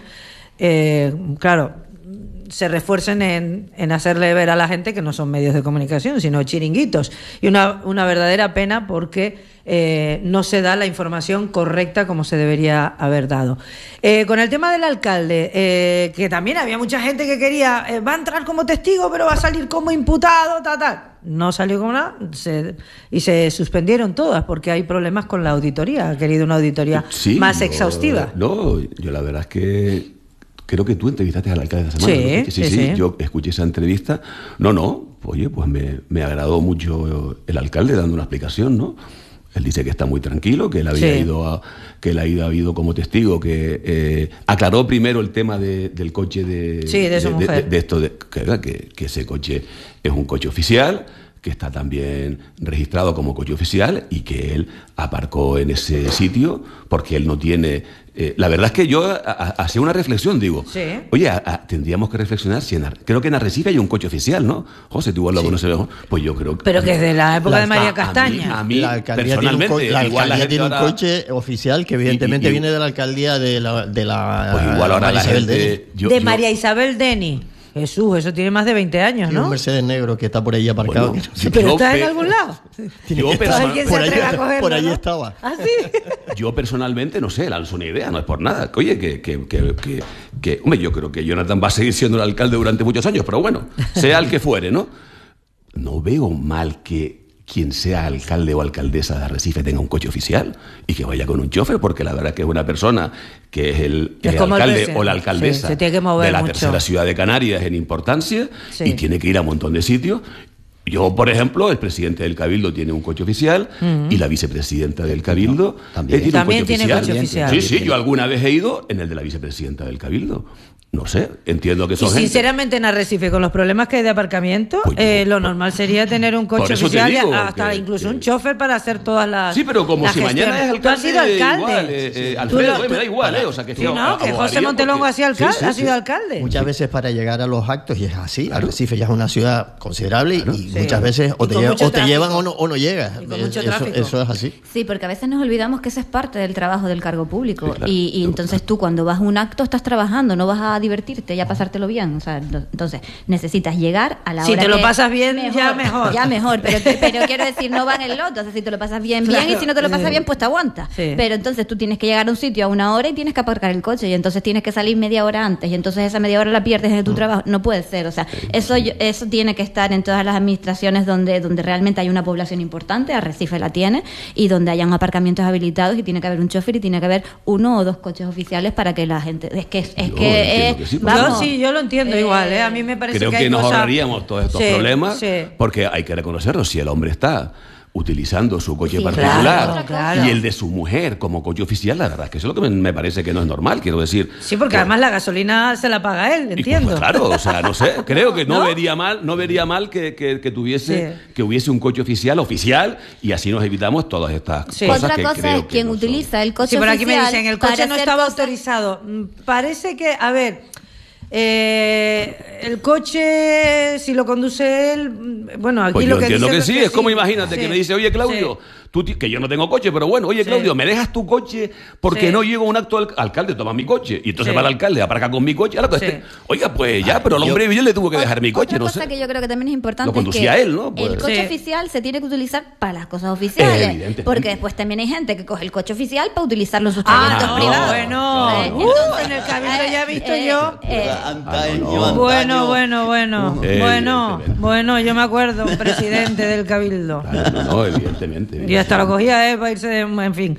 eh, claro, se refuercen en, en hacerle ver a la gente que no son medios de comunicación, sino chiringuitos. Y una, una verdadera pena porque eh, no se da la información correcta como se debería haber dado. Eh, con el tema del alcalde, eh, que también había mucha gente que quería, eh, va a entrar como testigo, pero va a salir como imputado, tal, tal. No salió como nada, se, y se suspendieron todas porque hay problemas con la auditoría. Ha querido una auditoría Sí, más yo- exhaustiva. No, yo la verdad es que creo que tú entrevistaste al alcalde esta semana. Sí, ¿no? sí, sí. Yo escuché esa entrevista. No, no, oye, pues me, me agradó mucho el alcalde dando una explicación, ¿no? Él dice que está muy tranquilo, que él había Sí. ido a, que él ha ido, ha ido como testigo, que eh, aclaró primero el tema de- del coche de, Sí, de su mujer. de esto, de, que, que, que ese coche es un coche oficial, que está también registrado como coche oficial y que él aparcó en ese sitio porque él no tiene... Eh, la verdad es que yo hacía una reflexión, digo, Sí. oye, a, a, tendríamos que reflexionar si en Ar- creo que en Arrecife hay un coche oficial, ¿no? José, tú igual lo conoces mejor. Pues yo creo que... Pero que desde la época La- de María a- Castaña. A mí, La a mí alcaldía tiene un, co- personalmente, la igual la alcaldía gente tiene un ahora- coche oficial que evidentemente Y- y- viene de la alcaldía de la, de la Pues igual ahora la Isabel gente... Deni. yo- de yo- María Isabel Deni. Jesús, eso tiene más de veinte años, Y ¿no? un Mercedes negro que está por ahí aparcado. Bueno, que no sé- ¿Pero yo está en pe- algún lado? tiene yo que estar- personal- ¿Alguien se por ahí, atreve a cogerlo, por ahí no? estaba. ¿Ah, sí? Yo personalmente, no sé, lanzo una idea, no es por nada. Oye, que, que, que, que, que- hombre, yo creo que Jonathan va a seguir siendo el alcalde durante muchos años, pero bueno, sea el que fuere, ¿no? No veo mal que quien sea alcalde o alcaldesa de Arrecife tenga un coche oficial y que vaya con un chofer, porque la verdad es que es una persona que es el, Es el como el alcalde presidente. o la alcaldesa Sí, se tiene que mover de la mucho. tercera ciudad de Canarias en importancia Sí. y tiene que ir a un montón de sitios. Yo, por ejemplo, el presidente del Cabildo tiene un coche oficial Ujú. y la vicepresidenta del Cabildo también. eh, tiene También un coche tiene oficial. coche oficial. Sí, sí, yo alguna vez he ido en el de la vicepresidenta del Cabildo. No sé, entiendo que son y gente. sinceramente en Arrecife, con los problemas que hay de aparcamiento, pues eh, lo normal sería tener un coche oficial y hasta que, incluso que, un chofer para hacer todas las. Sí, pero como si gestiones. Mañana es alcalde. Tú has sido alcalde. Igual, eh, eh, Alfredo, lo, me da igual, eh, o sea que sí, no, que José Montelongo ha sido alcalde, sí, sí, ha sido sí. alcalde. Muchas veces para llegar a los actos, y es así, claro. Arrecife ya es una ciudad considerable claro. y sí. muchas veces o te, lleva, o te llevan o no, o no llegas. Eso, eso es así. Sí, porque a veces nos olvidamos que eso es parte del trabajo del cargo público. Sí, claro. y, y entonces tú cuando vas a un acto estás trabajando, no vas a divertirte y a pasar lo bien, o sea, entonces necesitas llegar a la si hora te lo que pasas bien, mejor, ya mejor. Ya mejor, pero, pero quiero decir, no va en el loto, o sea, si te lo pasas bien, claro. bien, y si no te lo pasas bien, pues te aguantas. Sí. Pero entonces tú tienes que llegar a un sitio a una hora y tienes que aparcar el coche, y entonces tienes que salir media hora antes, y entonces esa media hora la pierdes en tu trabajo. No puede ser, o sea, eso, eso tiene que estar en todas las administraciones donde, donde realmente hay una población importante, Arrecife la tiene, y donde hayan aparcamientos habilitados, y tiene que haber un chofer y tiene que haber uno o dos coches oficiales para que la gente... Es que, es que, eh, que sí, vamos, yo sí, yo lo entiendo eh, igual, ¿eh? A mí me parece creo que, que hay nos cosas... ahorraríamos todos estos sí, problemas sí. porque hay que reconocerlo, si el hombre está utilizando su coche sí, particular claro, claro. y el de su mujer como coche oficial, la verdad es que eso es lo que me, me parece que no es normal, quiero decir. Sí, porque pues, además la gasolina se la paga él, entiendo. Pues, claro, o sea, no sé, creo que no, ¿no? vería mal, no vería mal que, que, que tuviese, sí. que hubiese un coche oficial, oficial, y así nos evitamos todas estas sí. cosas. Otra que cosa creo es quien no utiliza el coche sí, oficial. Sí, pero aquí me dicen, el coche no estaba cosas... autorizado. Parece que, a ver... Eh, el coche, si lo conduce él, bueno, aquí pues lo yo que entiendo dice que sí, es, que es como sí, imagínate sí, que me dice, oye Claudio, sí. tú, que yo no tengo coche, pero bueno, oye Claudio, sí. me dejas tu coche porque sí. no llego a un acto al alcalde, toma mi coche, y entonces sí. va el alcalde, aparca con mi coche, ahora, pues, sí. este, oiga, pues ya, pero el hombre yo, yo le tuvo que dejar mi coche, otra no cosa sé. que yo creo que también es importante lo conducía es que él, ¿no? Pues, el coche sí. oficial se tiene que utilizar para las cosas oficiales, porque después también hay gente que coge el coche oficial para utilizarlo en sus trayectos ah, no, privados. Bueno, eh, uh, entonces, en el cabildo ya he visto eh, yo. Eh, eh, bueno, bueno, bueno, eh, bueno, bueno, yo me acuerdo, un presidente del cabildo. Claro, no, no, evidentemente, evidentemente. Y hasta lo cogía eh, para irse, de, en fin.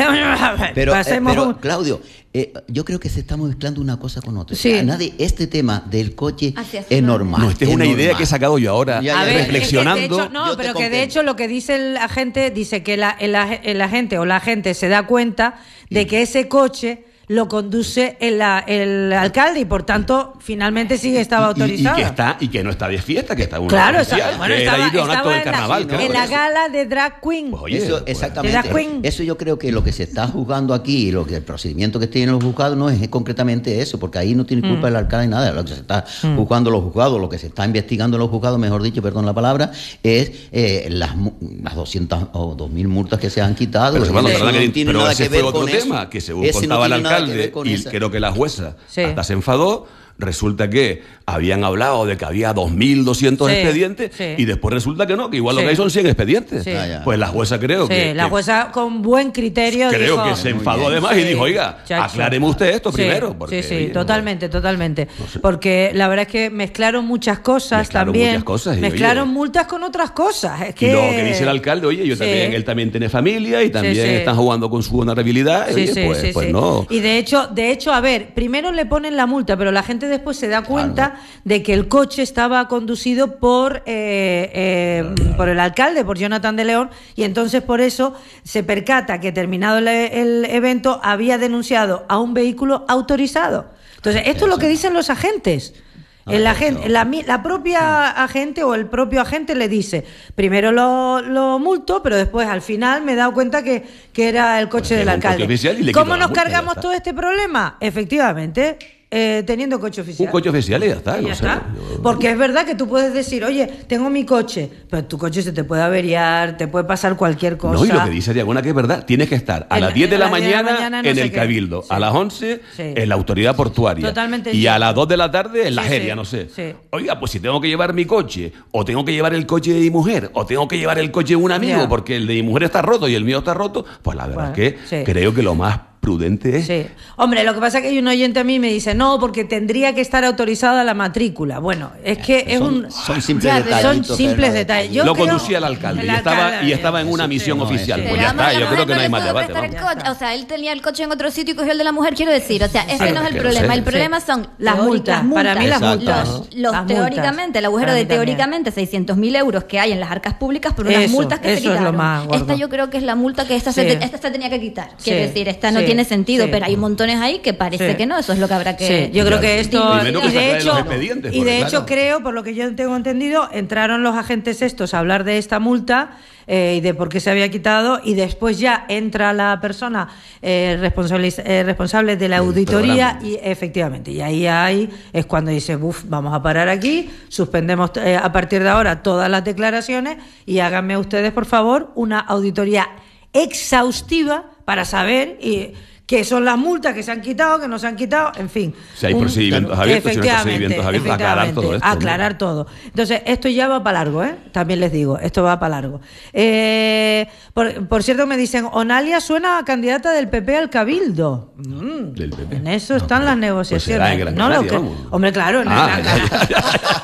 Pero, eh, pero Claudio, eh, yo creo que se está mezclando una cosa con otra. Sí. O sea, nadie, este tema del coche es, es normal. No, esta es, es una normal. idea que he sacado yo ahora, ya, ya, ver, reflexionando. Es que de hecho, no, pero que de hecho lo que dice el agente, dice que la, el, el agente o la gente se da cuenta de que ese coche lo conduce el, el alcalde y por tanto finalmente sí estaba autorizado. Y, y, y, que está, y que no está de fiesta, que está una claro, oficial, está, bueno, que estaba, era ir a un acto estaba de carnaval. En la, ¿no? en la gala de Drag Queen. Pues, oye, eso, pues, exactamente. De Drag Queen. Eso yo creo que lo que se está juzgando aquí y lo que el procedimiento que tienen los juzgados no es, es concretamente eso, porque ahí no tiene culpa mm. el alcalde ni nada. Lo que se está mm. juzgando los juzgados, lo que se está investigando los juzgados, mejor dicho, perdón la palabra, es eh, las, las doscientas o dos mil multas que se han quitado. Pero, hermano, eso no que, tiene pero nada ese que ver fue otro con tema, eso. que según ese contaba no el alcalde y esa. creo que la jueza sí. hasta se enfadó. Resulta que habían hablado de que había dos mil doscientos sí, expedientes sí. y después resulta que no, que igual sí. lo que hay son cien expedientes. Sí. Pues la jueza creo sí, que... la que, jueza con buen criterio creo dijo, que se enfadó además sí. y dijo, oiga, Chacho. acláreme usted esto sí. primero. Porque, sí, sí, oye, totalmente, no, totalmente. No sé. Porque la verdad es que mezclaron muchas cosas mezclaron también. Muchas cosas y, mezclaron oye, multas con otras cosas. Es que... Y lo que dice el alcalde, oye, yo sí. también, él también tiene familia y también sí, sí. están jugando con su honorabilidad. Sí, oye, sí, pues, sí, pues sí. no. Y de hecho, de hecho, a ver, primero le ponen la multa, pero la gente después se da cuenta claro. de que el coche estaba conducido por eh, eh, claro. por el alcalde, por Jonathan de León, y entonces por eso se percata que terminado el, el evento había denunciado a un vehículo autorizado. Entonces, esto eso. es lo que dicen los agentes. El agente, la, la propia agente o el propio agente le dice, primero lo, lo multo, pero después al final me he dado cuenta que, que era el coche pues del alcalde. ¿Cómo nos cargamos todo este problema? Efectivamente, eh, teniendo coche oficial. Un coche oficial y ya está. Y no ya sé, está. Yo... Porque es verdad que tú puedes decir, oye, tengo mi coche, pero tu coche se te puede averiar, te puede pasar cualquier cosa. No, y lo que dice Diagona que es verdad, tienes que estar a en, las diez de la mañana, de la mañana no en el qué. Cabildo, sí. a las once sí. en la autoridad portuaria Totalmente y sí. a las dos de la tarde en la sí, Jeria, sí. no sé. Sí. Oiga, pues si tengo que llevar mi coche, o tengo que llevar el coche de mi mujer, o tengo que llevar el coche de un amigo, yeah. porque el de mi mujer está roto y el mío está roto, pues la verdad bueno, es que sí. creo que lo más prudente es. Sí. Hombre, lo que pasa es que hay un oyente a mí me dice, no, porque tendría que estar autorizada la matrícula. Bueno, es que es son, un... Son simples ya, detalles. Son simples detalles. Yo lo creo, conducía el alcalde, el y, estaba, alcalde y estaba en una sí, misión sí, oficial. Sí. Pues ya está, yo creo que no hay más debate. O sea, él tenía el coche en otro sitio y cogió el de la mujer, quiero decir. O sea, ese sí, no es el problema. El problema son las multas. Para mí las multas. Los, los las teóricamente, el agujero de teóricamente seiscientos mil euros que hay en las arcas públicas por unas eso, multas que se quitaron. Es lo más gordo. Esta yo creo que es la multa que esta, sí. se, esta se tenía que quitar. Quiero sí. decir, esta no, sí. tiene sentido, sí. pero hay montones ahí que parece Sí. que no, eso es lo que habrá que... Sí, yo creo que esto... Primero que Y sacar de de hecho, los expedientes, y de porque, hecho claro. creo, por lo que yo tengo entendido, entraron los agentes estos a hablar de esta multa eh, y de por qué se había quitado, y después ya entra la persona eh, responsable, eh, responsable de la El auditoría programa. y efectivamente, y ahí hay, es cuando dice, buf, vamos a parar aquí, suspendemos eh, a partir de ahora todas las declaraciones y háganme ustedes, por favor, una auditoría exhaustiva para saber y, qué son las multas que se han quitado, que no se han quitado, en fin. Si hay Un- procedimientos abiertos, si no hay procedimientos abiertos, aclarar todo esto, ¿no? aclarar todo. Entonces, esto ya va para largo, ¿eh? También les digo, esto va para largo. Eh, por, por cierto, me dicen, Onalia suena a candidata del P P al Cabildo. Mm, Del P P. en eso están las Pues negociaciones. será en Gran no lo Canaria, que- vamos. Hombre, claro, en Ah, Gran ya, ya,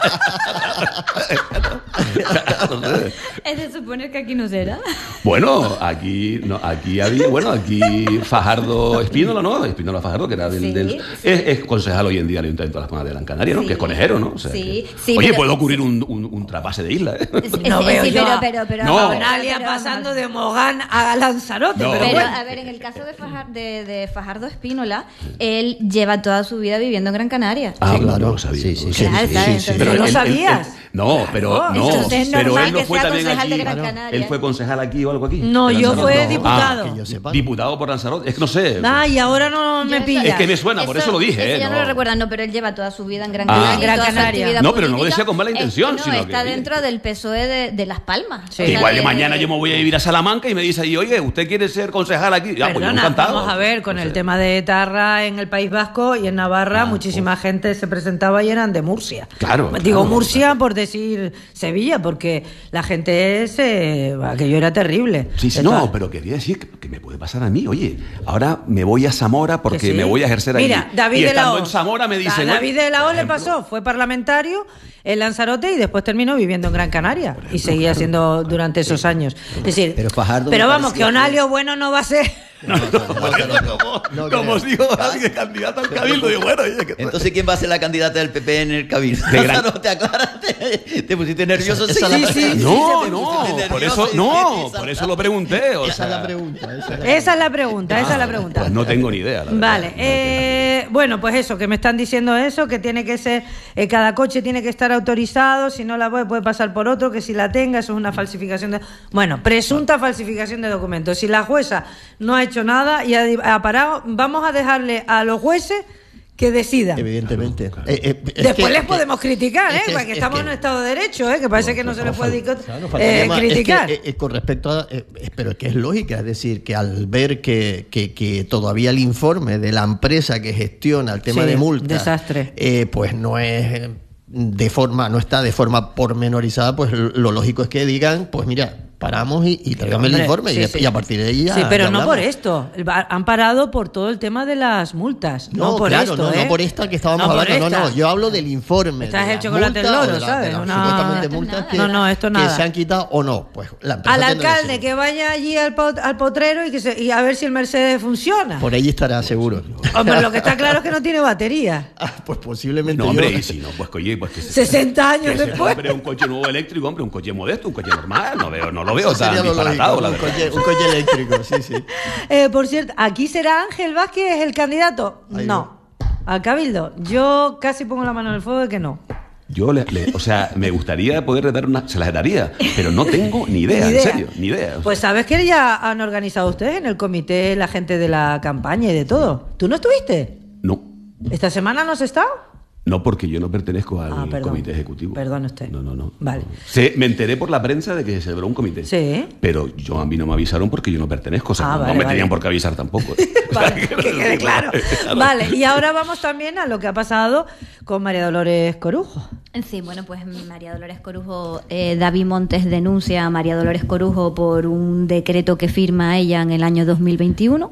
Es de suponer que aquí no será. Bueno, aquí, no, aquí había, bueno, aquí Fajardo Espínola, ¿no? Espínola Fajardo, que era del, Sí, del- sí. Es, es concejal hoy en día del Ayuntamiento de Las Palmas de Gran Canaria, ¿no? Sí. Que es conejero, ¿no? O sea, Sí, que- sí, Oye, pero- puede ocurrir un, un, un trapase de isla, ¿eh? No Sí, veo sí, yo pero, a- pero, pero, No. a pero- Onalia pero- pasando de Mogán a Lanzarote. No. Pero Pero, bueno. a ver, en el caso de, Fajar- de, de Fajardo Espínola, él lleva toda su vida viviendo en Gran Canaria. Ah, Sí, claro. no lo sabía. Sí, no sí, lo sí, sabía. sí, sí, sí, sí. Pero ¿No lo él- él- sabías? él- no, pero Claro, no, entonces es pero normal él no que fue sea también concejal aquí. de Gran Canaria. Él fue concejal aquí o algo aquí. No, ¿En yo Lanzarote? fue Ah, diputado. Que yo sepa. diputado por Lanzarote. Es que no sé. Ay, ahora no me Yo pillas. Es que me suena, por eso lo dije, Eso ¿eh? ya no No. lo recuerdan, no, pero él lleva toda su vida en Gran Ah. Canaria. En Gran toda su Canaria. actividad No, pero no lo política decía con mala es- intención, no, sino está que- dentro del P S O E de, de Las Palmas. Sí. O Que sea, igual de de- mañana yo me voy a vivir a Salamanca y me dice ahí, oye, ¿usted quiere ser concejal aquí? Ya, pues yo Perdona, encantado. vamos a ver, con No el sé. tema de Etarra en el País Vasco y en Navarra, Ah, muchísima gente se presentaba y eran de Murcia. Claro, Digo claro, Murcia por decir Sevilla, porque la gente es, eh, aquello era terrible. Sí, sí, Esto- no, pero quería decir que, que me puede pasar a mí. Oye, ahora me voy a Zamora porque Que sí. me voy a ejercer ahí. Mira, David y de la estando O. en Zamora me dicen... A David de la O por le ejemplo, pasó, fue parlamentario en Lanzarote y después terminó viviendo en Gran Canaria y seguía siendo durante esos años. Es decir, Pero Fajardo pero me vamos, parecía que Onalio bueno no va a ser. No, no, por eso, como, no como creo. os digo, alguien candidato al cabildo, digo, bueno, oye, que... Entonces, ¿quién va a ser la candidata del P P en el Cabildo? De gran- No, te aclaraste, te pusiste nervioso. Esa- esa sí, la- sí, sí, No, te no, pusiste por nervioso eso, y- no, esa- por eso lo pregunté. O Esa sea, es la pregunta. Esa es la Esa es la pregunta, esa es la pregunta. Pues no tengo ni idea. la verdad. Vale, No tengo eh, bueno, pues eso, que me están diciendo eso, que tiene que ser, eh, cada coche tiene que estar autorizado, si no la puede, puede pasar por otro, que si la tenga, eso es una falsificación de... Bueno, presunta falsificación de documentos. Si la jueza no ha hecho nada y ha, ha parado, vamos a dejarle a los jueces que decidan. Evidentemente. Eh, eh, es Después que- les que- podemos criticar, ¿eh? es que- Porque es estamos que- en un Estado de Derecho, ¿eh? Que parece que no se le puede Claro, eh, faltaría más. Es que, criticar. eh, eh, con respecto a... eh, eh, pero es que es lógica, es decir, que al ver que, que, que todavía el informe de la empresa que gestiona el tema Sí, de multas... desastre. eh, pues no es... eh, de forma, no está de forma pormenorizada, pues lo lógico es que digan, pues mira, paramos y, y tráigame el Hombre, informe sí, y, sí. y a partir de ahí ya, Sí, pero ya no hablamos. por esto. Han parado por todo el tema de las multas. No, No, por claro, esto, no, ¿eh? no por esta que estábamos No por hablando, no, esta. no, yo hablo del informe. Estás de el las chocolate del multas loro, o de la- ¿sabes? de las Una- supuestamente esto es multas nada. que, No, no, esto que nada. se han quitado o no. Pues la empresa Al tendrá que alcalde decirlo. que vaya allí al, pot- al potrero y que se, y a ver si el Mercedes funciona. Por ahí estará seguro. Hombre, lo que está claro es que no tiene batería. Pues posiblemente No, hombre, yo- y si no, pues oye, pues que se... sesenta años que se después. compre un coche nuevo eléctrico, hombre, un coche modesto, un coche normal, no veo, no lo veo Eso tan sería lo disparatado, lógico, la un verdad. coche, un coche eléctrico, sí, sí. Eh, por cierto, ¿aquí será Ángel Vázquez el candidato? Ahí No. Al Cabildo. Yo casi pongo la mano en el fuego de que no. Yo, le, le- o sea, me gustaría poder dar una... Se las daría, pero no tengo ni idea, Ni en idea. serio, ni idea. o sea. Pues sabes que ya han organizado ustedes en el comité la gente de la campaña y de todo. ¿Tú no estuviste? No, ¿Esta semana no has estado? no porque yo no pertenezco al Ah, perdón. comité ejecutivo. Perdón usted. No, no, no. Vale. Se, me enteré por la prensa de que se celebró un comité. Sí. Pero yo a mí no me avisaron porque yo no pertenezco. O sea, Ah, no, vale, no me vale. tenían por qué avisar tampoco. Vale, que quede claro. Vale, y ahora vamos también a lo que ha pasado con María Dolores Corujo. Sí, bueno, pues María Dolores Corujo, eh, David Montes denuncia a María Dolores Corujo por un decreto que firma ella en el año dos mil veintiuno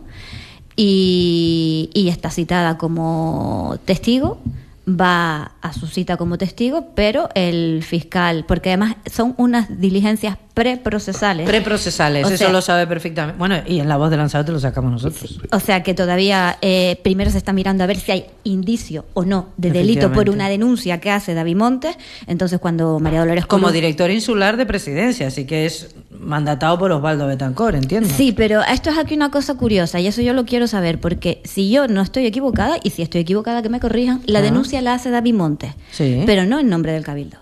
y, y está citada como testigo. Va a su cita como testigo, pero el fiscal, porque además son unas diligencias preprocesales. Preprocesales, O eso sea- lo sabe perfectamente. Bueno, y en La Voz de Lanzarote lo sacamos nosotros. O sea que todavía eh, primero se está mirando a ver si hay indicio o no de delito por Efectivamente. una denuncia que hace David Montes. Entonces cuando María Dolores Como Colom- director insular de presidencia, así que es mandatado por Osvaldo Betancor, entiendo. Sí, pero esto es aquí una cosa curiosa y eso yo lo quiero saber porque si yo no estoy equivocada y si estoy equivocada que me corrijan, la Ah. denuncia la hace David Montes, Sí. pero no en nombre del Cabildo.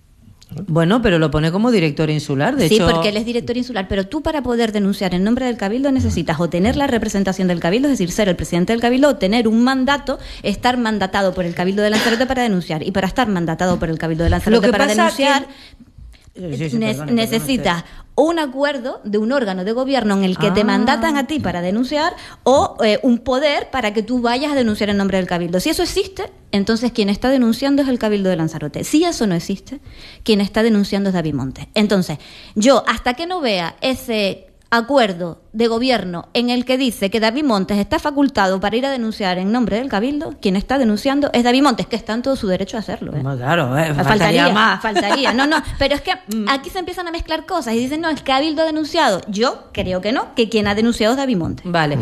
Bueno, pero lo pone como director insular, de sí, hecho. porque él es director insular, pero tú para poder denunciar en nombre del Cabildo necesitas o tener la representación del Cabildo, es decir, ser el presidente del Cabildo, o tener un mandato, estar mandatado por el Cabildo de Lanzarote para denunciar. Y para estar mandatado por el Cabildo de Lanzarote Lo que para pasa denunciar, que- Sí, sí, ne- perdone, necesitas un acuerdo de un órgano de gobierno en el que te Ah. mandatan a ti para denunciar o eh, un poder para que tú vayas a denunciar en nombre del Cabildo. Si eso existe, entonces quien está denunciando es el Cabildo de Lanzarote. Si eso no existe, quien está denunciando es David Montes. Entonces, yo hasta que no vea ese acuerdo de gobierno en el que dice que David Montes está facultado para ir a denunciar en nombre del Cabildo, quien está denunciando es David Montes, que está en todo su derecho a hacerlo. ¿eh? No, claro, eh, faltaría, Faltaría, más. faltaría. No, no, pero es que aquí se empiezan a mezclar cosas y dicen, no, el Cabildo ha denunciado. Yo creo que no, que quien ha denunciado es David Montes. Vale.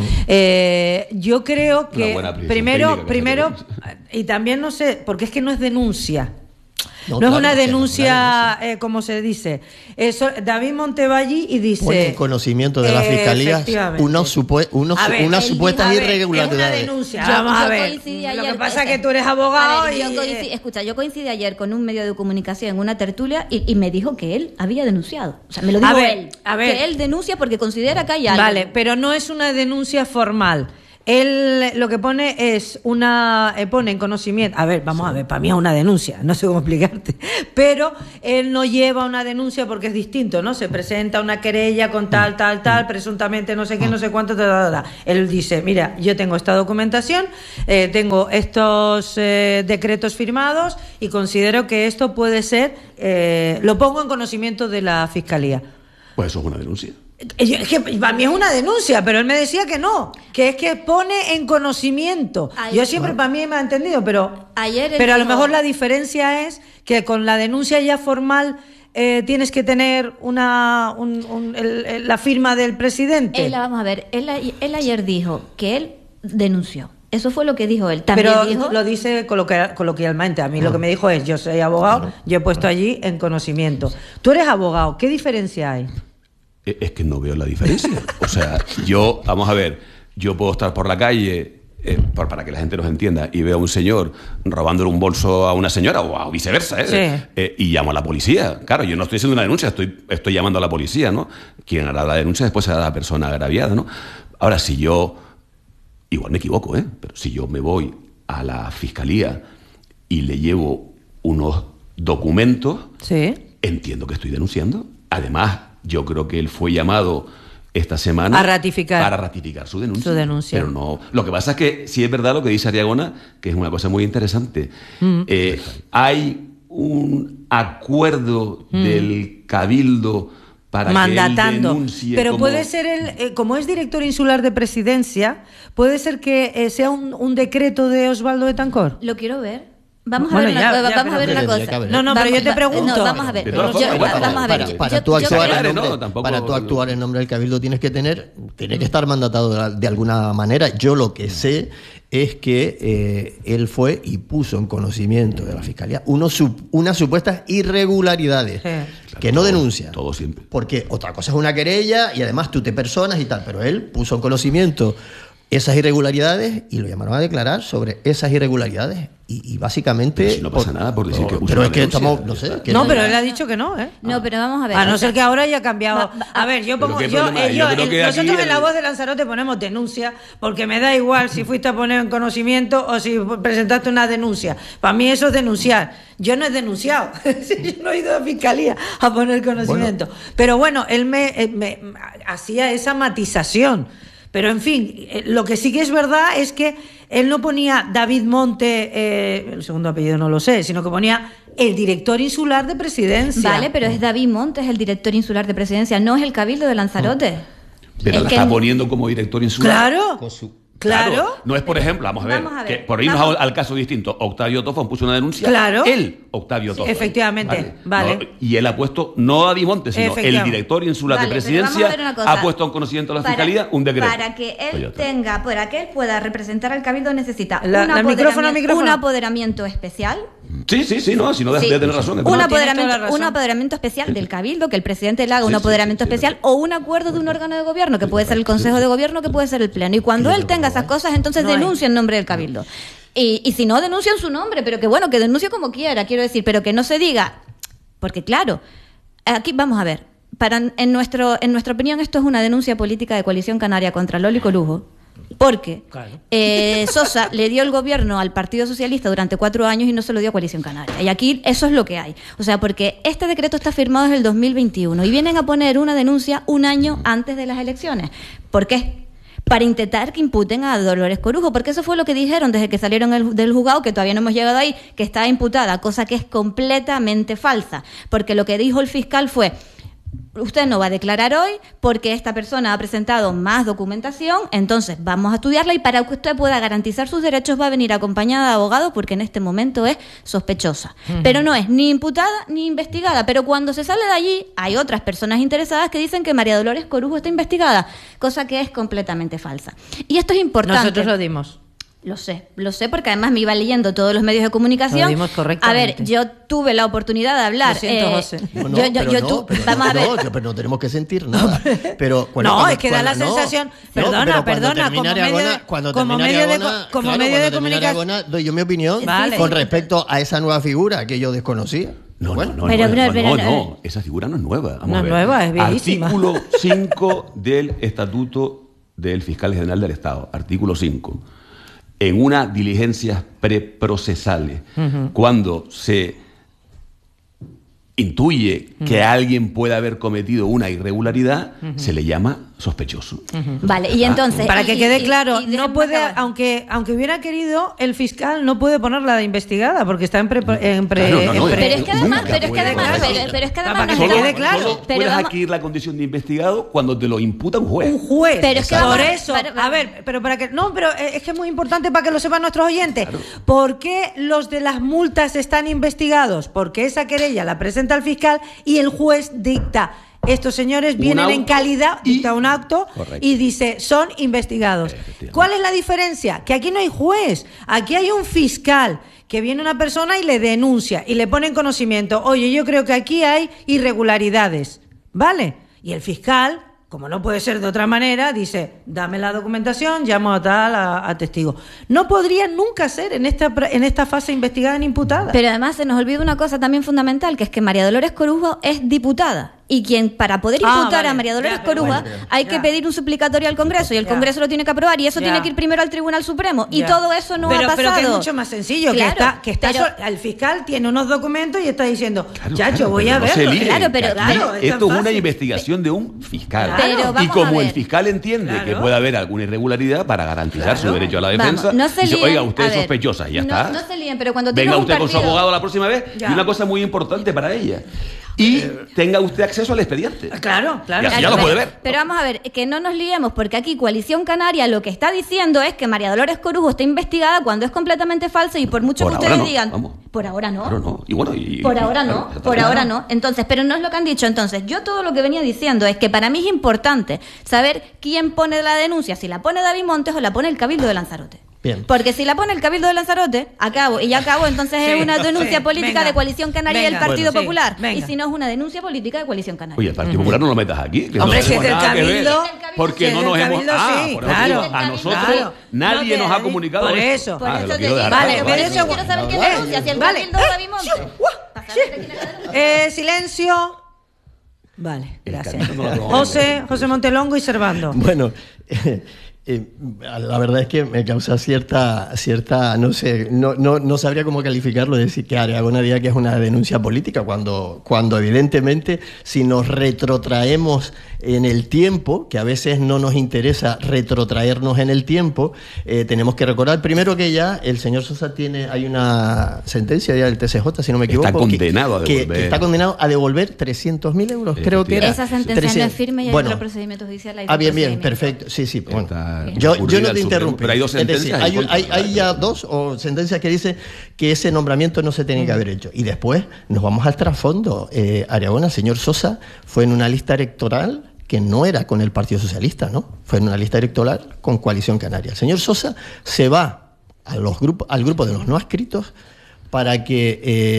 Eh, yo creo que buena prisión primero, técnica que primero, y también no sé, porque es que no es denuncia. No, no es una denuncia, eh, como se dice. Eso, David Monte va allí y dice... Pone en conocimiento de la eh, fiscalía efectivamente. unos supue- unos- A ver, unas él supuestas dijo, a ver, irregularidades. Es una denuncia. Yo- Vamos a yo ver. coincidí Lo ayer- que pasa es eh, que tú eres abogado a ver, yo y... coincidí- escucha, yo coincidí ayer con un medio de comunicación en una tertulia y, y me dijo que él había denunciado. O sea, me lo dijo A ver, él. a ver. Que él denuncia porque considera que hay algo. Vale, pero no es una denuncia formal. Él lo que pone es una... eh, pone en conocimiento... A ver, vamos a ver, para mí es una denuncia, no sé cómo explicarte. Pero él no lleva una denuncia porque es distinto, ¿no? Se presenta una querella con tal, tal, tal, presuntamente no sé qué, no sé cuánto, tal, tal, tal. Él dice, mira, yo tengo esta documentación, eh, tengo estos eh, decretos firmados y considero que esto puede ser... eh, lo pongo en conocimiento de la Fiscalía. Pues eso es una denuncia. Yo- Es que para mí es una denuncia, pero él me decía que no, que es que pone en conocimiento. Ayer- Yo siempre para mí me ha entendido, pero Ayer él pero a lo dijo- mejor la diferencia es que con la denuncia ya formal eh, tienes que tener una un- un- el- el- la firma del presidente. Él, vamos a ver, él, a- él ayer dijo que él denunció. Eso fue lo que dijo él. También Pero dijo... lo dice coloquial- coloquialmente. A mí lo que me dijo es, yo soy abogado, yo he puesto allí en conocimiento. Tú eres abogado, ¿qué diferencia hay? Eh, Es que no veo la diferencia. O sea, yo, vamos a ver, yo puedo estar por la calle, eh, por- para que la gente nos entienda, y veo a un señor robándole un bolso a una señora, o a- viceversa, ¿eh? Sí. Eh, y llamo a la policía. Claro, yo no estoy haciendo una denuncia, estoy, estoy llamando a la policía, ¿no? Quien hará la denuncia después será la persona agraviada, ¿no? Ahora, si yo, igual me equivoco, ¿eh? Pero si yo me voy a la fiscalía y le llevo unos documentos, Sí. entiendo que estoy denunciando. Además, yo creo que él fue llamado esta semana A ratificar. para ratificar su denuncia. Su denuncia. Pero no. Lo que pasa es que sí es verdad lo que dice Ariagona, que es una cosa muy interesante. Mm. Eh, hay un acuerdo Mm. del Cabildo para Mandatando. que él denuncie. Pero como- puede ser él, eh, como es director insular de presidencia, puede ser que eh, sea un, un decreto de Osvaldo Betancor. Lo quiero ver. Vamos a Bueno, ver ya, una, ya, vamos a ver pero- una tendría que cosa. haber. No, no, pero Vamos- yo te va- pregunto. no, vamos a ver. De Yo- todas formas, yo- igual, vamos a ver. Para, yo- para yo- tú yo actuar creo- en no, nombre, tampoco- para tú actuar en nombre del Cabildo tienes que tener, tienes que estar mandatado de, la- de alguna manera. Yo lo que sé es que eh, él fue y puso en conocimiento de la Fiscalía unos, sup- unas supuestas irregularidades Sí. que no denuncia. Todo siempre. Porque otra cosa es una querella y además tú te personas y tal, pero él puso en conocimiento esas irregularidades y lo llamaron a declarar sobre esas irregularidades y, y básicamente... Pero si no pasa nada por decir que puso Pero una es que denuncia, estamos, no ya sé... está. que No, pero él ha dicho que no, ¿eh? No, pero vamos a ver. A no o sea, ser que ahora haya cambiado. Va- va- A ver, yo Pero pongo. qué Yo, problema eh, hay. yo- Yo creo el- que nosotros aquí en la el- voz de Lanzarote ponemos denuncia, porque me da igual si fuiste a poner en conocimiento o si presentaste una denuncia. Para mí eso es denunciar. Yo no he denunciado. Yo no he ido a la fiscalía a poner conocimiento. Pero bueno, él me, eh, me- me hacía esa matización. Pero en fin, eh, lo que sí que es verdad es que él no ponía David Monte, eh, el segundo apellido no lo sé, sino que ponía el director insular de presidencia. Vale, pero es David Montes el director insular de presidencia, no es el Cabildo de Lanzarote. Pero Es la que está el- poniendo como director insular. Claro. Con su, Claro. Claro. No es, por ejemplo, vamos a ver, Vamos a ver, que por irnos vamos. al, al caso distinto, Octavio Tofón puso una denuncia. Claro. Él, Octavio Sí, Tofón. efectivamente, vale. No, y él ha puesto, no a Dimonte, sino el Efectivamente. director y en su la Vale, de pero presidencia vamos a ver una cosa. ha puesto en conocimiento de la Para- Fiscalía un decreto. Para que él Pues ya está. tenga, para que él pueda representar al Cabildo necesita La- un, la apoderamiento, micrófono, micrófono. un apoderamiento especial. Sí, sí, sí, no, si no deja Sí. de tener razón. es Un verdad. tienes toda la apoderamiento, razón. un apoderamiento especial del Cabildo, que el presidente le haga un Sí, sí, apoderamiento sí, sí, especial o un acuerdo de un órgano de gobierno, que puede ser el Consejo de Gobierno, que puede ser el Pleno. Y cuando él tenga esas cosas, entonces No hay. denuncia en nombre del Cabildo. Y, y si no, denuncia en su nombre, pero que bueno, que denuncie como quiera, quiero decir, pero que no se diga. Porque claro, aquí vamos a ver, para, en, nuestro, en nuestra opinión esto es una denuncia política de Coalición Canaria contra Loli Corujo. Porque eh, Sosa le dio el gobierno al Partido Socialista durante cuatro años y no se lo dio a Coalición Canaria. Y aquí eso es lo que hay. O sea, porque este decreto está firmado desde el dos mil veintiuno y vienen a poner una denuncia un año antes de las elecciones. ¿Por qué? Para intentar que imputen a Dolores Corujo, porque eso fue lo que dijeron desde que salieron el- del juzgado, que todavía no hemos llegado ahí, que está imputada, cosa que es completamente falsa. Porque lo que dijo el fiscal fue: usted no va a declarar hoy porque esta persona ha presentado más documentación, entonces vamos a estudiarla y para que usted pueda garantizar sus derechos va a venir acompañada de abogado porque en este momento es sospechosa. Ujú. Pero no es ni imputada ni investigada. Pero cuando se sale de allí hay otras personas interesadas que dicen que María Dolores Corujo está investigada, cosa que es completamente falsa. Y esto es importante. Nosotros lo dimos. Lo sé, lo sé porque además me iba leyendo todos los medios de comunicación. Lo dimos correctamente. A ver, yo tuve la oportunidad de hablar. Lo siento, eh, José. No, no, yo- yo- pero yo no, tu- pero vamos no, a ver. no, pero no tenemos que sentir nada. Pero cuando- No, cuando- es que da la cuando- no, sensación. no, Perdona, pero cuando perdona, termine como Aragona- medio de- cuando como termine medio de Aragona, co- como claro, medio de cuando termine comunicación- Aragona, doy yo mi opinión Vale. con respecto a esa nueva figura que yo desconocía. No, Bueno, no, no, Pero, no, pero, no, pero, no, pero- no, esa figura no es nueva. Vamos No a es ver. nueva, es viejísima. Artículo cinco del Estatuto del Fiscal General del Estado. Artículo cinco. En una diligencias preprocesales, Ujú. cuando se intuye que Ujú. alguien puede haber cometido una irregularidad, Ujú. se le llama sospechoso. Vale, y entonces. Para que y- quede y- claro, y déjenme no puede, acabar. aunque aunque hubiera querido, el fiscal no puede ponerla de investigada porque está en pre, en pre- Claro, no, no, en pre- Pero es que además, Nunca pero es que puede además, quedar pero, claro. pero es que además Para que nos se Solo, quede estamos- claro. solo Pero puedes vamos- adquirir la condición de investigado cuando te lo imputa un juez. un juez. Pero es que por vamos a- eso, para- a ver, pero para que no, pero es que es muy importante para que lo sepan nuestros oyentes. ¿Por qué los de las multas están investigados? Porque esa querella la presenta el fiscal y el juez dicta. Estos señores Un vienen en auto calidad, y- dicta un acto Correcto. y dice, son investigados. Efectivamente. ¿Cuál es la diferencia? Que aquí no hay juez, aquí hay un fiscal que viene una persona y le denuncia y le pone en conocimiento, oye, yo creo que aquí hay irregularidades, ¿vale? Y el fiscal, como no puede ser de otra manera, dice, dame la documentación, llamo a tal, a, a testigo. No podría nunca ser en esta, pr- en esta fase investigada ni imputada. Pero además se nos olvida una cosa también fundamental, que es que María Dolores Corujo es diputada. Y quien, para poder Ah, imputar vale. a María Dolores Ya, pero Corujo, bueno, hay ya. que pedir un suplicatorio al Congreso y el Ya. Congreso lo tiene que aprobar y eso Ya. tiene que ir primero al Tribunal Supremo. Y Ya. todo eso no pero, ha pasado. Pero que es mucho más sencillo, Claro, que está, que está pero- sol- el fiscal tiene unos documentos y está diciendo, Claro, chacho, claro, voy pero a no se verlo. líen, Claro, pero- que aquí claro, es tan esto es una fácil. investigación de un fiscal. Pero y vamos como a el ver. fiscal entiende Claro. que puede haber alguna irregularidad para garantizar su Claro. derecho a la Vamos, defensa, no se dice, líen, oiga, usted a es ver, sospechosa, y ya no, está. no se líen, pero cuando Venga tienes un usted con su partido- abogado la próxima vez. Ya. Y una cosa muy importante para ella. Y tenga usted acceso al expediente. Claro, claro. Ya- ya Claro, lo puede pero- ver. Pero vamos a ver, que no nos liemos, porque aquí Coalición Canaria lo que está diciendo es que María Dolores Corujo está investigada cuando es completamente falsa y por mucho Por que ahora ustedes no, digan, vamos. por ahora no. Claro, no. Y bueno, y- Por y- ahora claro, no, ya está por bien. ahora no. Entonces, pero no es lo que han dicho. Entonces, yo todo lo que venía diciendo es que para mí es importante saber quién pone la denuncia, si la pone David Montes o la pone el Cabildo de Lanzarote. Bien. Porque si la pone el Cabildo de Lanzarote, acabo, y ya acabo, entonces Sí, es una denuncia sí, política venga, de Coalición Canaria y del venga, Partido bueno, sí, Popular. venga. Y si no es una denuncia política de Coalición Canaria. Oye, el Partido Popular no lo metas aquí. que Hombre, no si es tenemos del nada que ver, Cabildo, porque si no es nos del hemos. Cabildo, Ah, sí, por eso claro, digo, a nosotros claro. nadie No nos te- ha comunicado por esto. eso. Por Ah, eso lo te quiero digo, dejar vale, claro, pero vale. eso- quiero saber quién Eh, denuncia, si el vale. Cabildo o David Montes. Para saber de quién es la denuncia. Eh, silencio. Vale, El gracias. candidato no lo aprobamos. José, José Montelongo y Servando. Bueno, eh, la verdad es que me causa cierta, cierta no sé, no, no, no sabría cómo calificarlo, decir que Aragona diga que es una denuncia política, cuando, cuando evidentemente si nos retrotraemos en el tiempo, que a veces no nos interesa retrotraernos en el tiempo, eh, tenemos que recordar primero que ya el señor Sosa tiene, hay una sentencia ya del T C J, si no me equivoco, Está que- condenado a que, devolver. que está condenado a devolver trescientos mil euros, creo que era. Esa sentencia no es trescientos firme y hay bueno, otro procedimiento judicial. hay Ah, otro bien, bien, procedimiento. perfecto. Sí, sí. Bueno, Está- para yo, yo no te interrumpo. Pero hay dos sentencias. Es decir, hay, hay, hay ya dos o sentencias que dicen que ese nombramiento no se tenía que haber hecho. Y después nos vamos al trasfondo. Eh, Ariagona, señor Sosa, fue en una lista electoral que no era con el Partido Socialista, ¿no? Fue en una lista electoral con Coalición Canaria. El señor Sosa se va a los grupos, al grupo de los no adscritos para que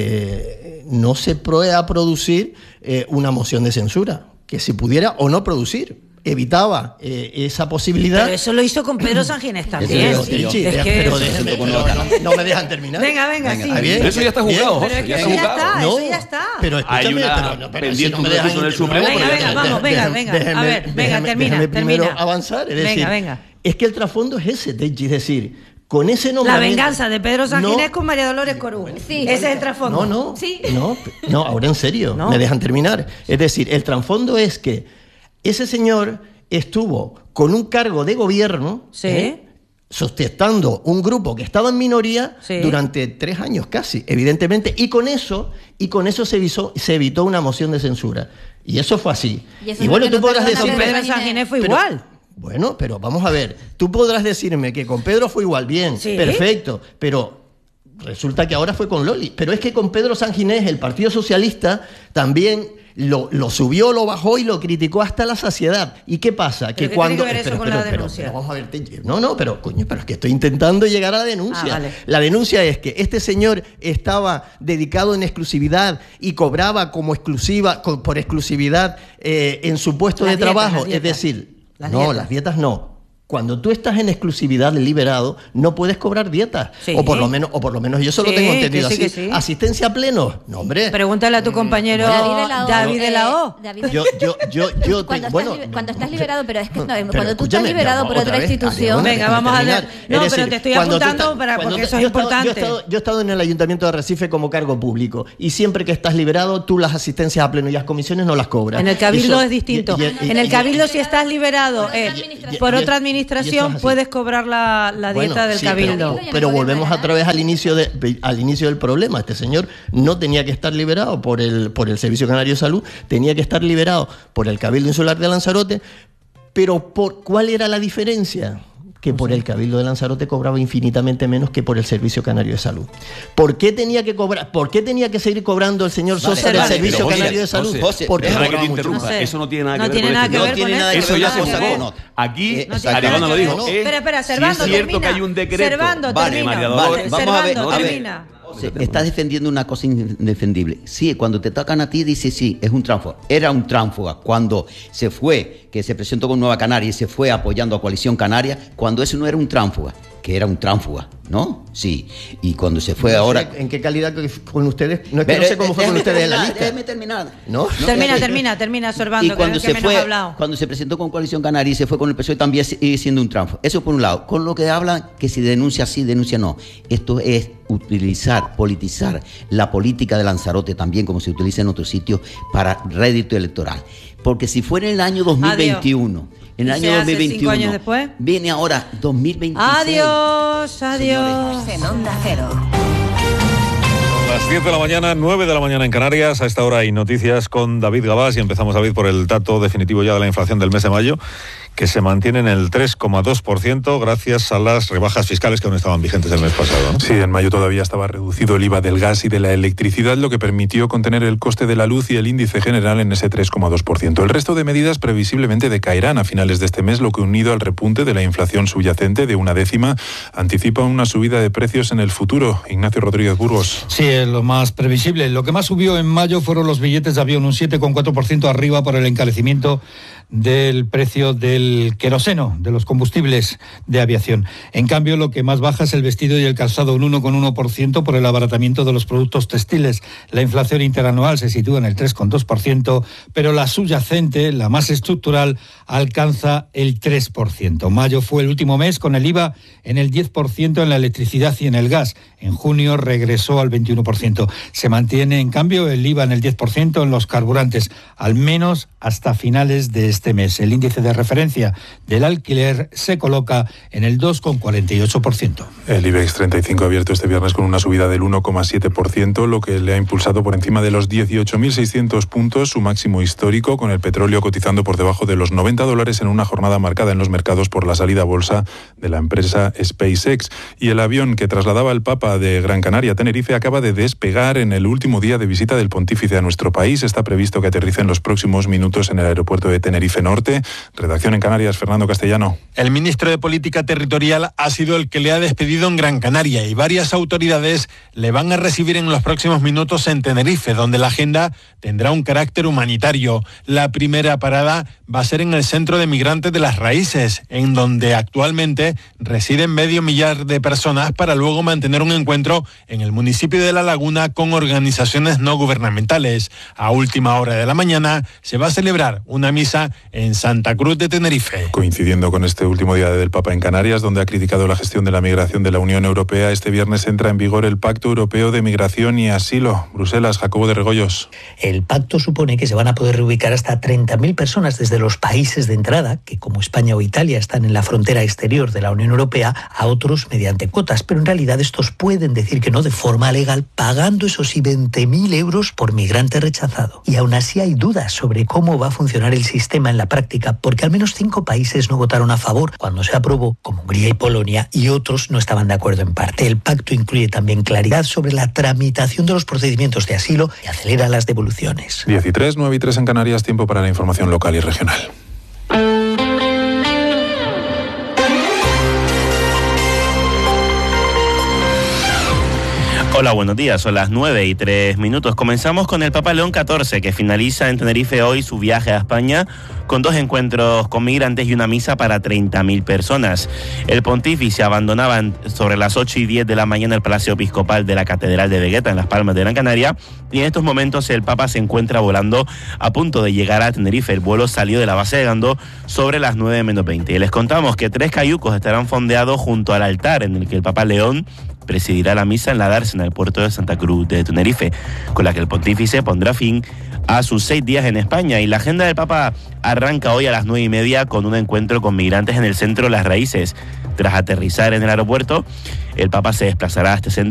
eh, no se pueda producir eh, una moción de censura, que se pudiera o no producir. Evitaba eh, esa posibilidad. Pero eso lo hizo con Pedro Sanginés también. Pero, sí, sí, es que pero déjeme, no, no, no me dejan terminar. Venga, venga, venga, sí. Bien, eso ya está jugado. Pero es que ya eso ya está, no, eso ya está. Pero escúchame, hay una pero, no, pero pendiente si no me dejan en el Supremo. Venga, venga, vamos, venga, venga. Déjeme, a ver, venga, déjeme, termina, déjeme primero termina. avanzar. Es decir, venga, venga. Es que el trasfondo es ese, Tenchi, es decir, con ese nombramiento... La venganza de Pedro Sanginés no, con María Dolores Corú. Sí. Ese es el trasfondo. No, no, ¿Sí? no, no, ahora en serio, no. me dejan terminar. Es decir, el trasfondo es que ese señor estuvo con un cargo de gobierno, sí. ¿eh? sustentando un grupo que estaba en minoría sí. durante tres años casi, evidentemente, y con eso, y con eso se, visó, se evitó una moción de censura. Y eso fue así. Y, eso y bueno, tú no podrás decir... Con Pedro Sanginés fue pero, igual. Bueno, pero vamos a ver, tú podrás decirme que con Pedro fue igual, bien, ¿sí? perfecto, pero resulta que ahora fue con Loli. Pero es que con Pedro Sanginés el Partido Socialista también lo, lo subió, lo bajó y lo criticó hasta la saciedad. ¿Y qué pasa? Que cuando tiene que ver eso pero, con pero, la denuncia. Pero, pero, vamos a ver, te, no, no, pero coño, pero es que estoy intentando llegar a la denuncia. Ah, vale. La denuncia es que este señor estaba dedicado en exclusividad y cobraba como exclusiva, con, por exclusividad eh, en su puesto las de dietas, trabajo. las dietas. Es decir, las no, dietas. las dietas no. Cuando tú estás en exclusividad de liberado, no puedes cobrar dietas. Sí. O por lo menos, o por lo menos yo eso sí, lo tengo entendido que sí, así. Que sí. Asistencia a pleno. No, hombre. Pregúntale a tu compañero David de la O. Yo, yo, yo, yo cuando, te, estás, bueno, cuando estás liberado, pero es que no, pero cuando tú estás liberado no, por otra vez, institución. Dale, venga, vamos a ver. No, decir, pero te estoy apuntando apuntando para porque eso es yo importante. He estado, yo, he estado, yo he estado en el Ayuntamiento de Arrecife como cargo público y siempre que estás liberado, tú las asistencias a pleno y las comisiones no las cobras. En el Cabildo eso, es distinto. Y, y, y, en el y, Cabildo, si estás liberado eh, por otra administración, puedes cobrar la la dieta bueno, del sí, Cabildo. Pero, pero volvemos otra vez al inicio de, al inicio del problema. Este señor no tenía que estar liberado por el por el Servicio Canario de Salud, tenía que estar liberado por el Cabildo Insular de Lanzarote, pero por ¿cuál era la diferencia? Que por el Cabildo de Lanzarote cobraba infinitamente menos que por el Servicio Canario de Salud. ¿Por qué tenía que cobrar? ¿Por qué tenía que seguir cobrando el señor Sosa vale, del vale, Servicio pero, Canario José, de Salud? José, José, Porque déjame que te interrumpa. No sé. Eso no tiene nada que no ver tiene con nada este que ver no con eso. Eso ya se sacó. No. Aquí, Eh, Ariagona lo dijo. No. Espera, espera, Servando, sí es cierto termina. que hay un decreto. Servando, vale, termina. María Vale, Dolores. vamos a ver. Servando, A ver. termina. Se está defendiendo una cosa indefendible. Sí, cuando te tocan a ti, dice sí, es un tránsfuga. Era un tránsfuga. Cuando se fue, que se presentó con Nueva Canaria y se fue apoyando a Coalición Canaria, cuando ese no era un tránsfuga, que era un tránsfuga, ¿no? Sí. Y cuando se fue no ahora... sé ¿En qué calidad con ustedes? No es que Pero, no sé cómo fue con ustedes en la lista. Déjeme terminar. ¿No? no termina, termina, termina, Servando, y cuando que, se que fue, hablado. cuando se presentó con Coalición Canaria y se fue con el P S O E también sigue siendo un tránsfuga. Eso por un lado. Con lo que hablan que si denuncia sí, denuncia no. Esto es utilizar, politizar la política de Lanzarote también, como se utiliza en otros sitios, para rédito electoral. Porque si fuera en el año dos mil veintiuno, Adiós. en el año dos mil veintiuno, cinco años después? viene ahora dos mil veintiséis. Adiós, adiós. En Onda Cero. Las diez de la mañana, nueve de la mañana en Canarias. A esta hora hay noticias con David Gabás y empezamos, David, por el dato definitivo ya de la inflación del mes de mayo, que se mantiene en el tres coma dos por ciento gracias a las rebajas fiscales que aún estaban vigentes el mes pasado, ¿no? Sí, en mayo todavía estaba reducido el I V A del gas y de la electricidad, lo que permitió contener el coste de la luz y el índice general en ese tres coma dos por ciento. El resto de medidas previsiblemente decaerán a finales de este mes, lo que, unido al repunte de la inflación subyacente de una décima, anticipa una subida de precios en el futuro. Ignacio Rodríguez Burgos. Sí, es lo más previsible. Lo que más subió en mayo fueron los billetes de avión, un siete coma cuatro por ciento arriba por el encarecimiento del precio del queroseno, de los combustibles de aviación. En cambio, lo que más baja es el vestido y el calzado, un uno coma uno por ciento por el abaratamiento de los productos textiles. La inflación interanual se sitúa en el tres coma dos por ciento, pero la subyacente, la más estructural, alcanza el tres por ciento. Mayo fue el último mes con el I V A en el diez por ciento en la electricidad y en el gas. En junio regresó al veintiuno por ciento. Se mantiene, en cambio, el I V A en el diez por ciento en los carburantes, al menos hasta finales de este mes. El índice de referencia del alquiler se coloca en el dos coma cuarenta y ocho por ciento. El IBEX treinta y cinco ha abierto este viernes con una subida del uno coma siete por ciento, lo que le ha impulsado por encima de los dieciocho mil seiscientos puntos, su máximo histórico, con el petróleo cotizando por debajo de los noventa dólares en una jornada marcada en los mercados por la salida a bolsa de la empresa SpaceX. Y el avión que trasladaba al Papa de Gran Canaria a Tenerife acaba de despegar en el último día de visita del pontífice a nuestro país. Está previsto que aterrice en los próximos minutos en el aeropuerto de Tenerife Norte. Redacción en Canarias, Fernando Castellano. El ministro de Política Territorial ha sido el que le ha despedido en Gran Canaria y varias autoridades le van a recibir en los próximos minutos en Tenerife, donde la agenda tendrá un carácter humanitario. La primera parada va a ser en el Centro de Migrantes de las Raíces, en donde actualmente residen medio millar de personas, para luego mantener un encuentro en el municipio de La Laguna con organizaciones no gubernamentales. A última hora de la mañana se va a celebrar una misa en Santa Cruz de Tenerife. Coincidiendo con este último día del Papa en Canarias, donde ha criticado la gestión de la migración de la Unión Europea, este viernes entra en vigor el Pacto Europeo de Migración y Asilo. Bruselas, Jacobo de Regoyos. El pacto supone que se van a poder reubicar hasta treinta mil personas desde los países de entrada, que como España o Italia están en la frontera exterior de la Unión Europea, a otros mediante cuotas. Pero en realidad estos pueden decir que no de forma legal, pagando eso sí veinte mil euros por migrante rechazado. Y aún así hay dudas sobre cómo va a funcionar el sistema en la práctica, porque al menos cinco países no votaron a favor cuando se aprobó, como Hungría y Polonia, y otros no estaban de acuerdo en parte. El pacto incluye también claridad sobre la tramitación de los procedimientos de asilo y acelera las devoluciones. diez y tres, nueve y tres en Canarias, tiempo para la información local y regional. Hola, buenos días. Son las nueve y tres minutos. Comenzamos con el Papa León catorce, que finaliza en Tenerife hoy su viaje a España con dos encuentros con migrantes y una misa para treinta mil personas. El pontífice abandonaba sobre las ocho y diez de la mañana el Palacio Episcopal de la Catedral de Vegueta, en Las Palmas de Gran Canaria, y en estos momentos el Papa se encuentra volando a punto de llegar a Tenerife. El vuelo salió de la base de Gandó sobre las nueve menos veinte. Y les contamos que tres cayucos estarán fondeados junto al altar en el que el Papa León presidirá la misa en la dársena del puerto de Santa Cruz de Tenerife, con la que el pontífice pondrá fin a sus seis días en España. Y la agenda del Papa arranca hoy a las nueve y media con un encuentro con migrantes en el Centro de las Raíces. Tras aterrizar en el aeropuerto, el Papa se desplazará a este centro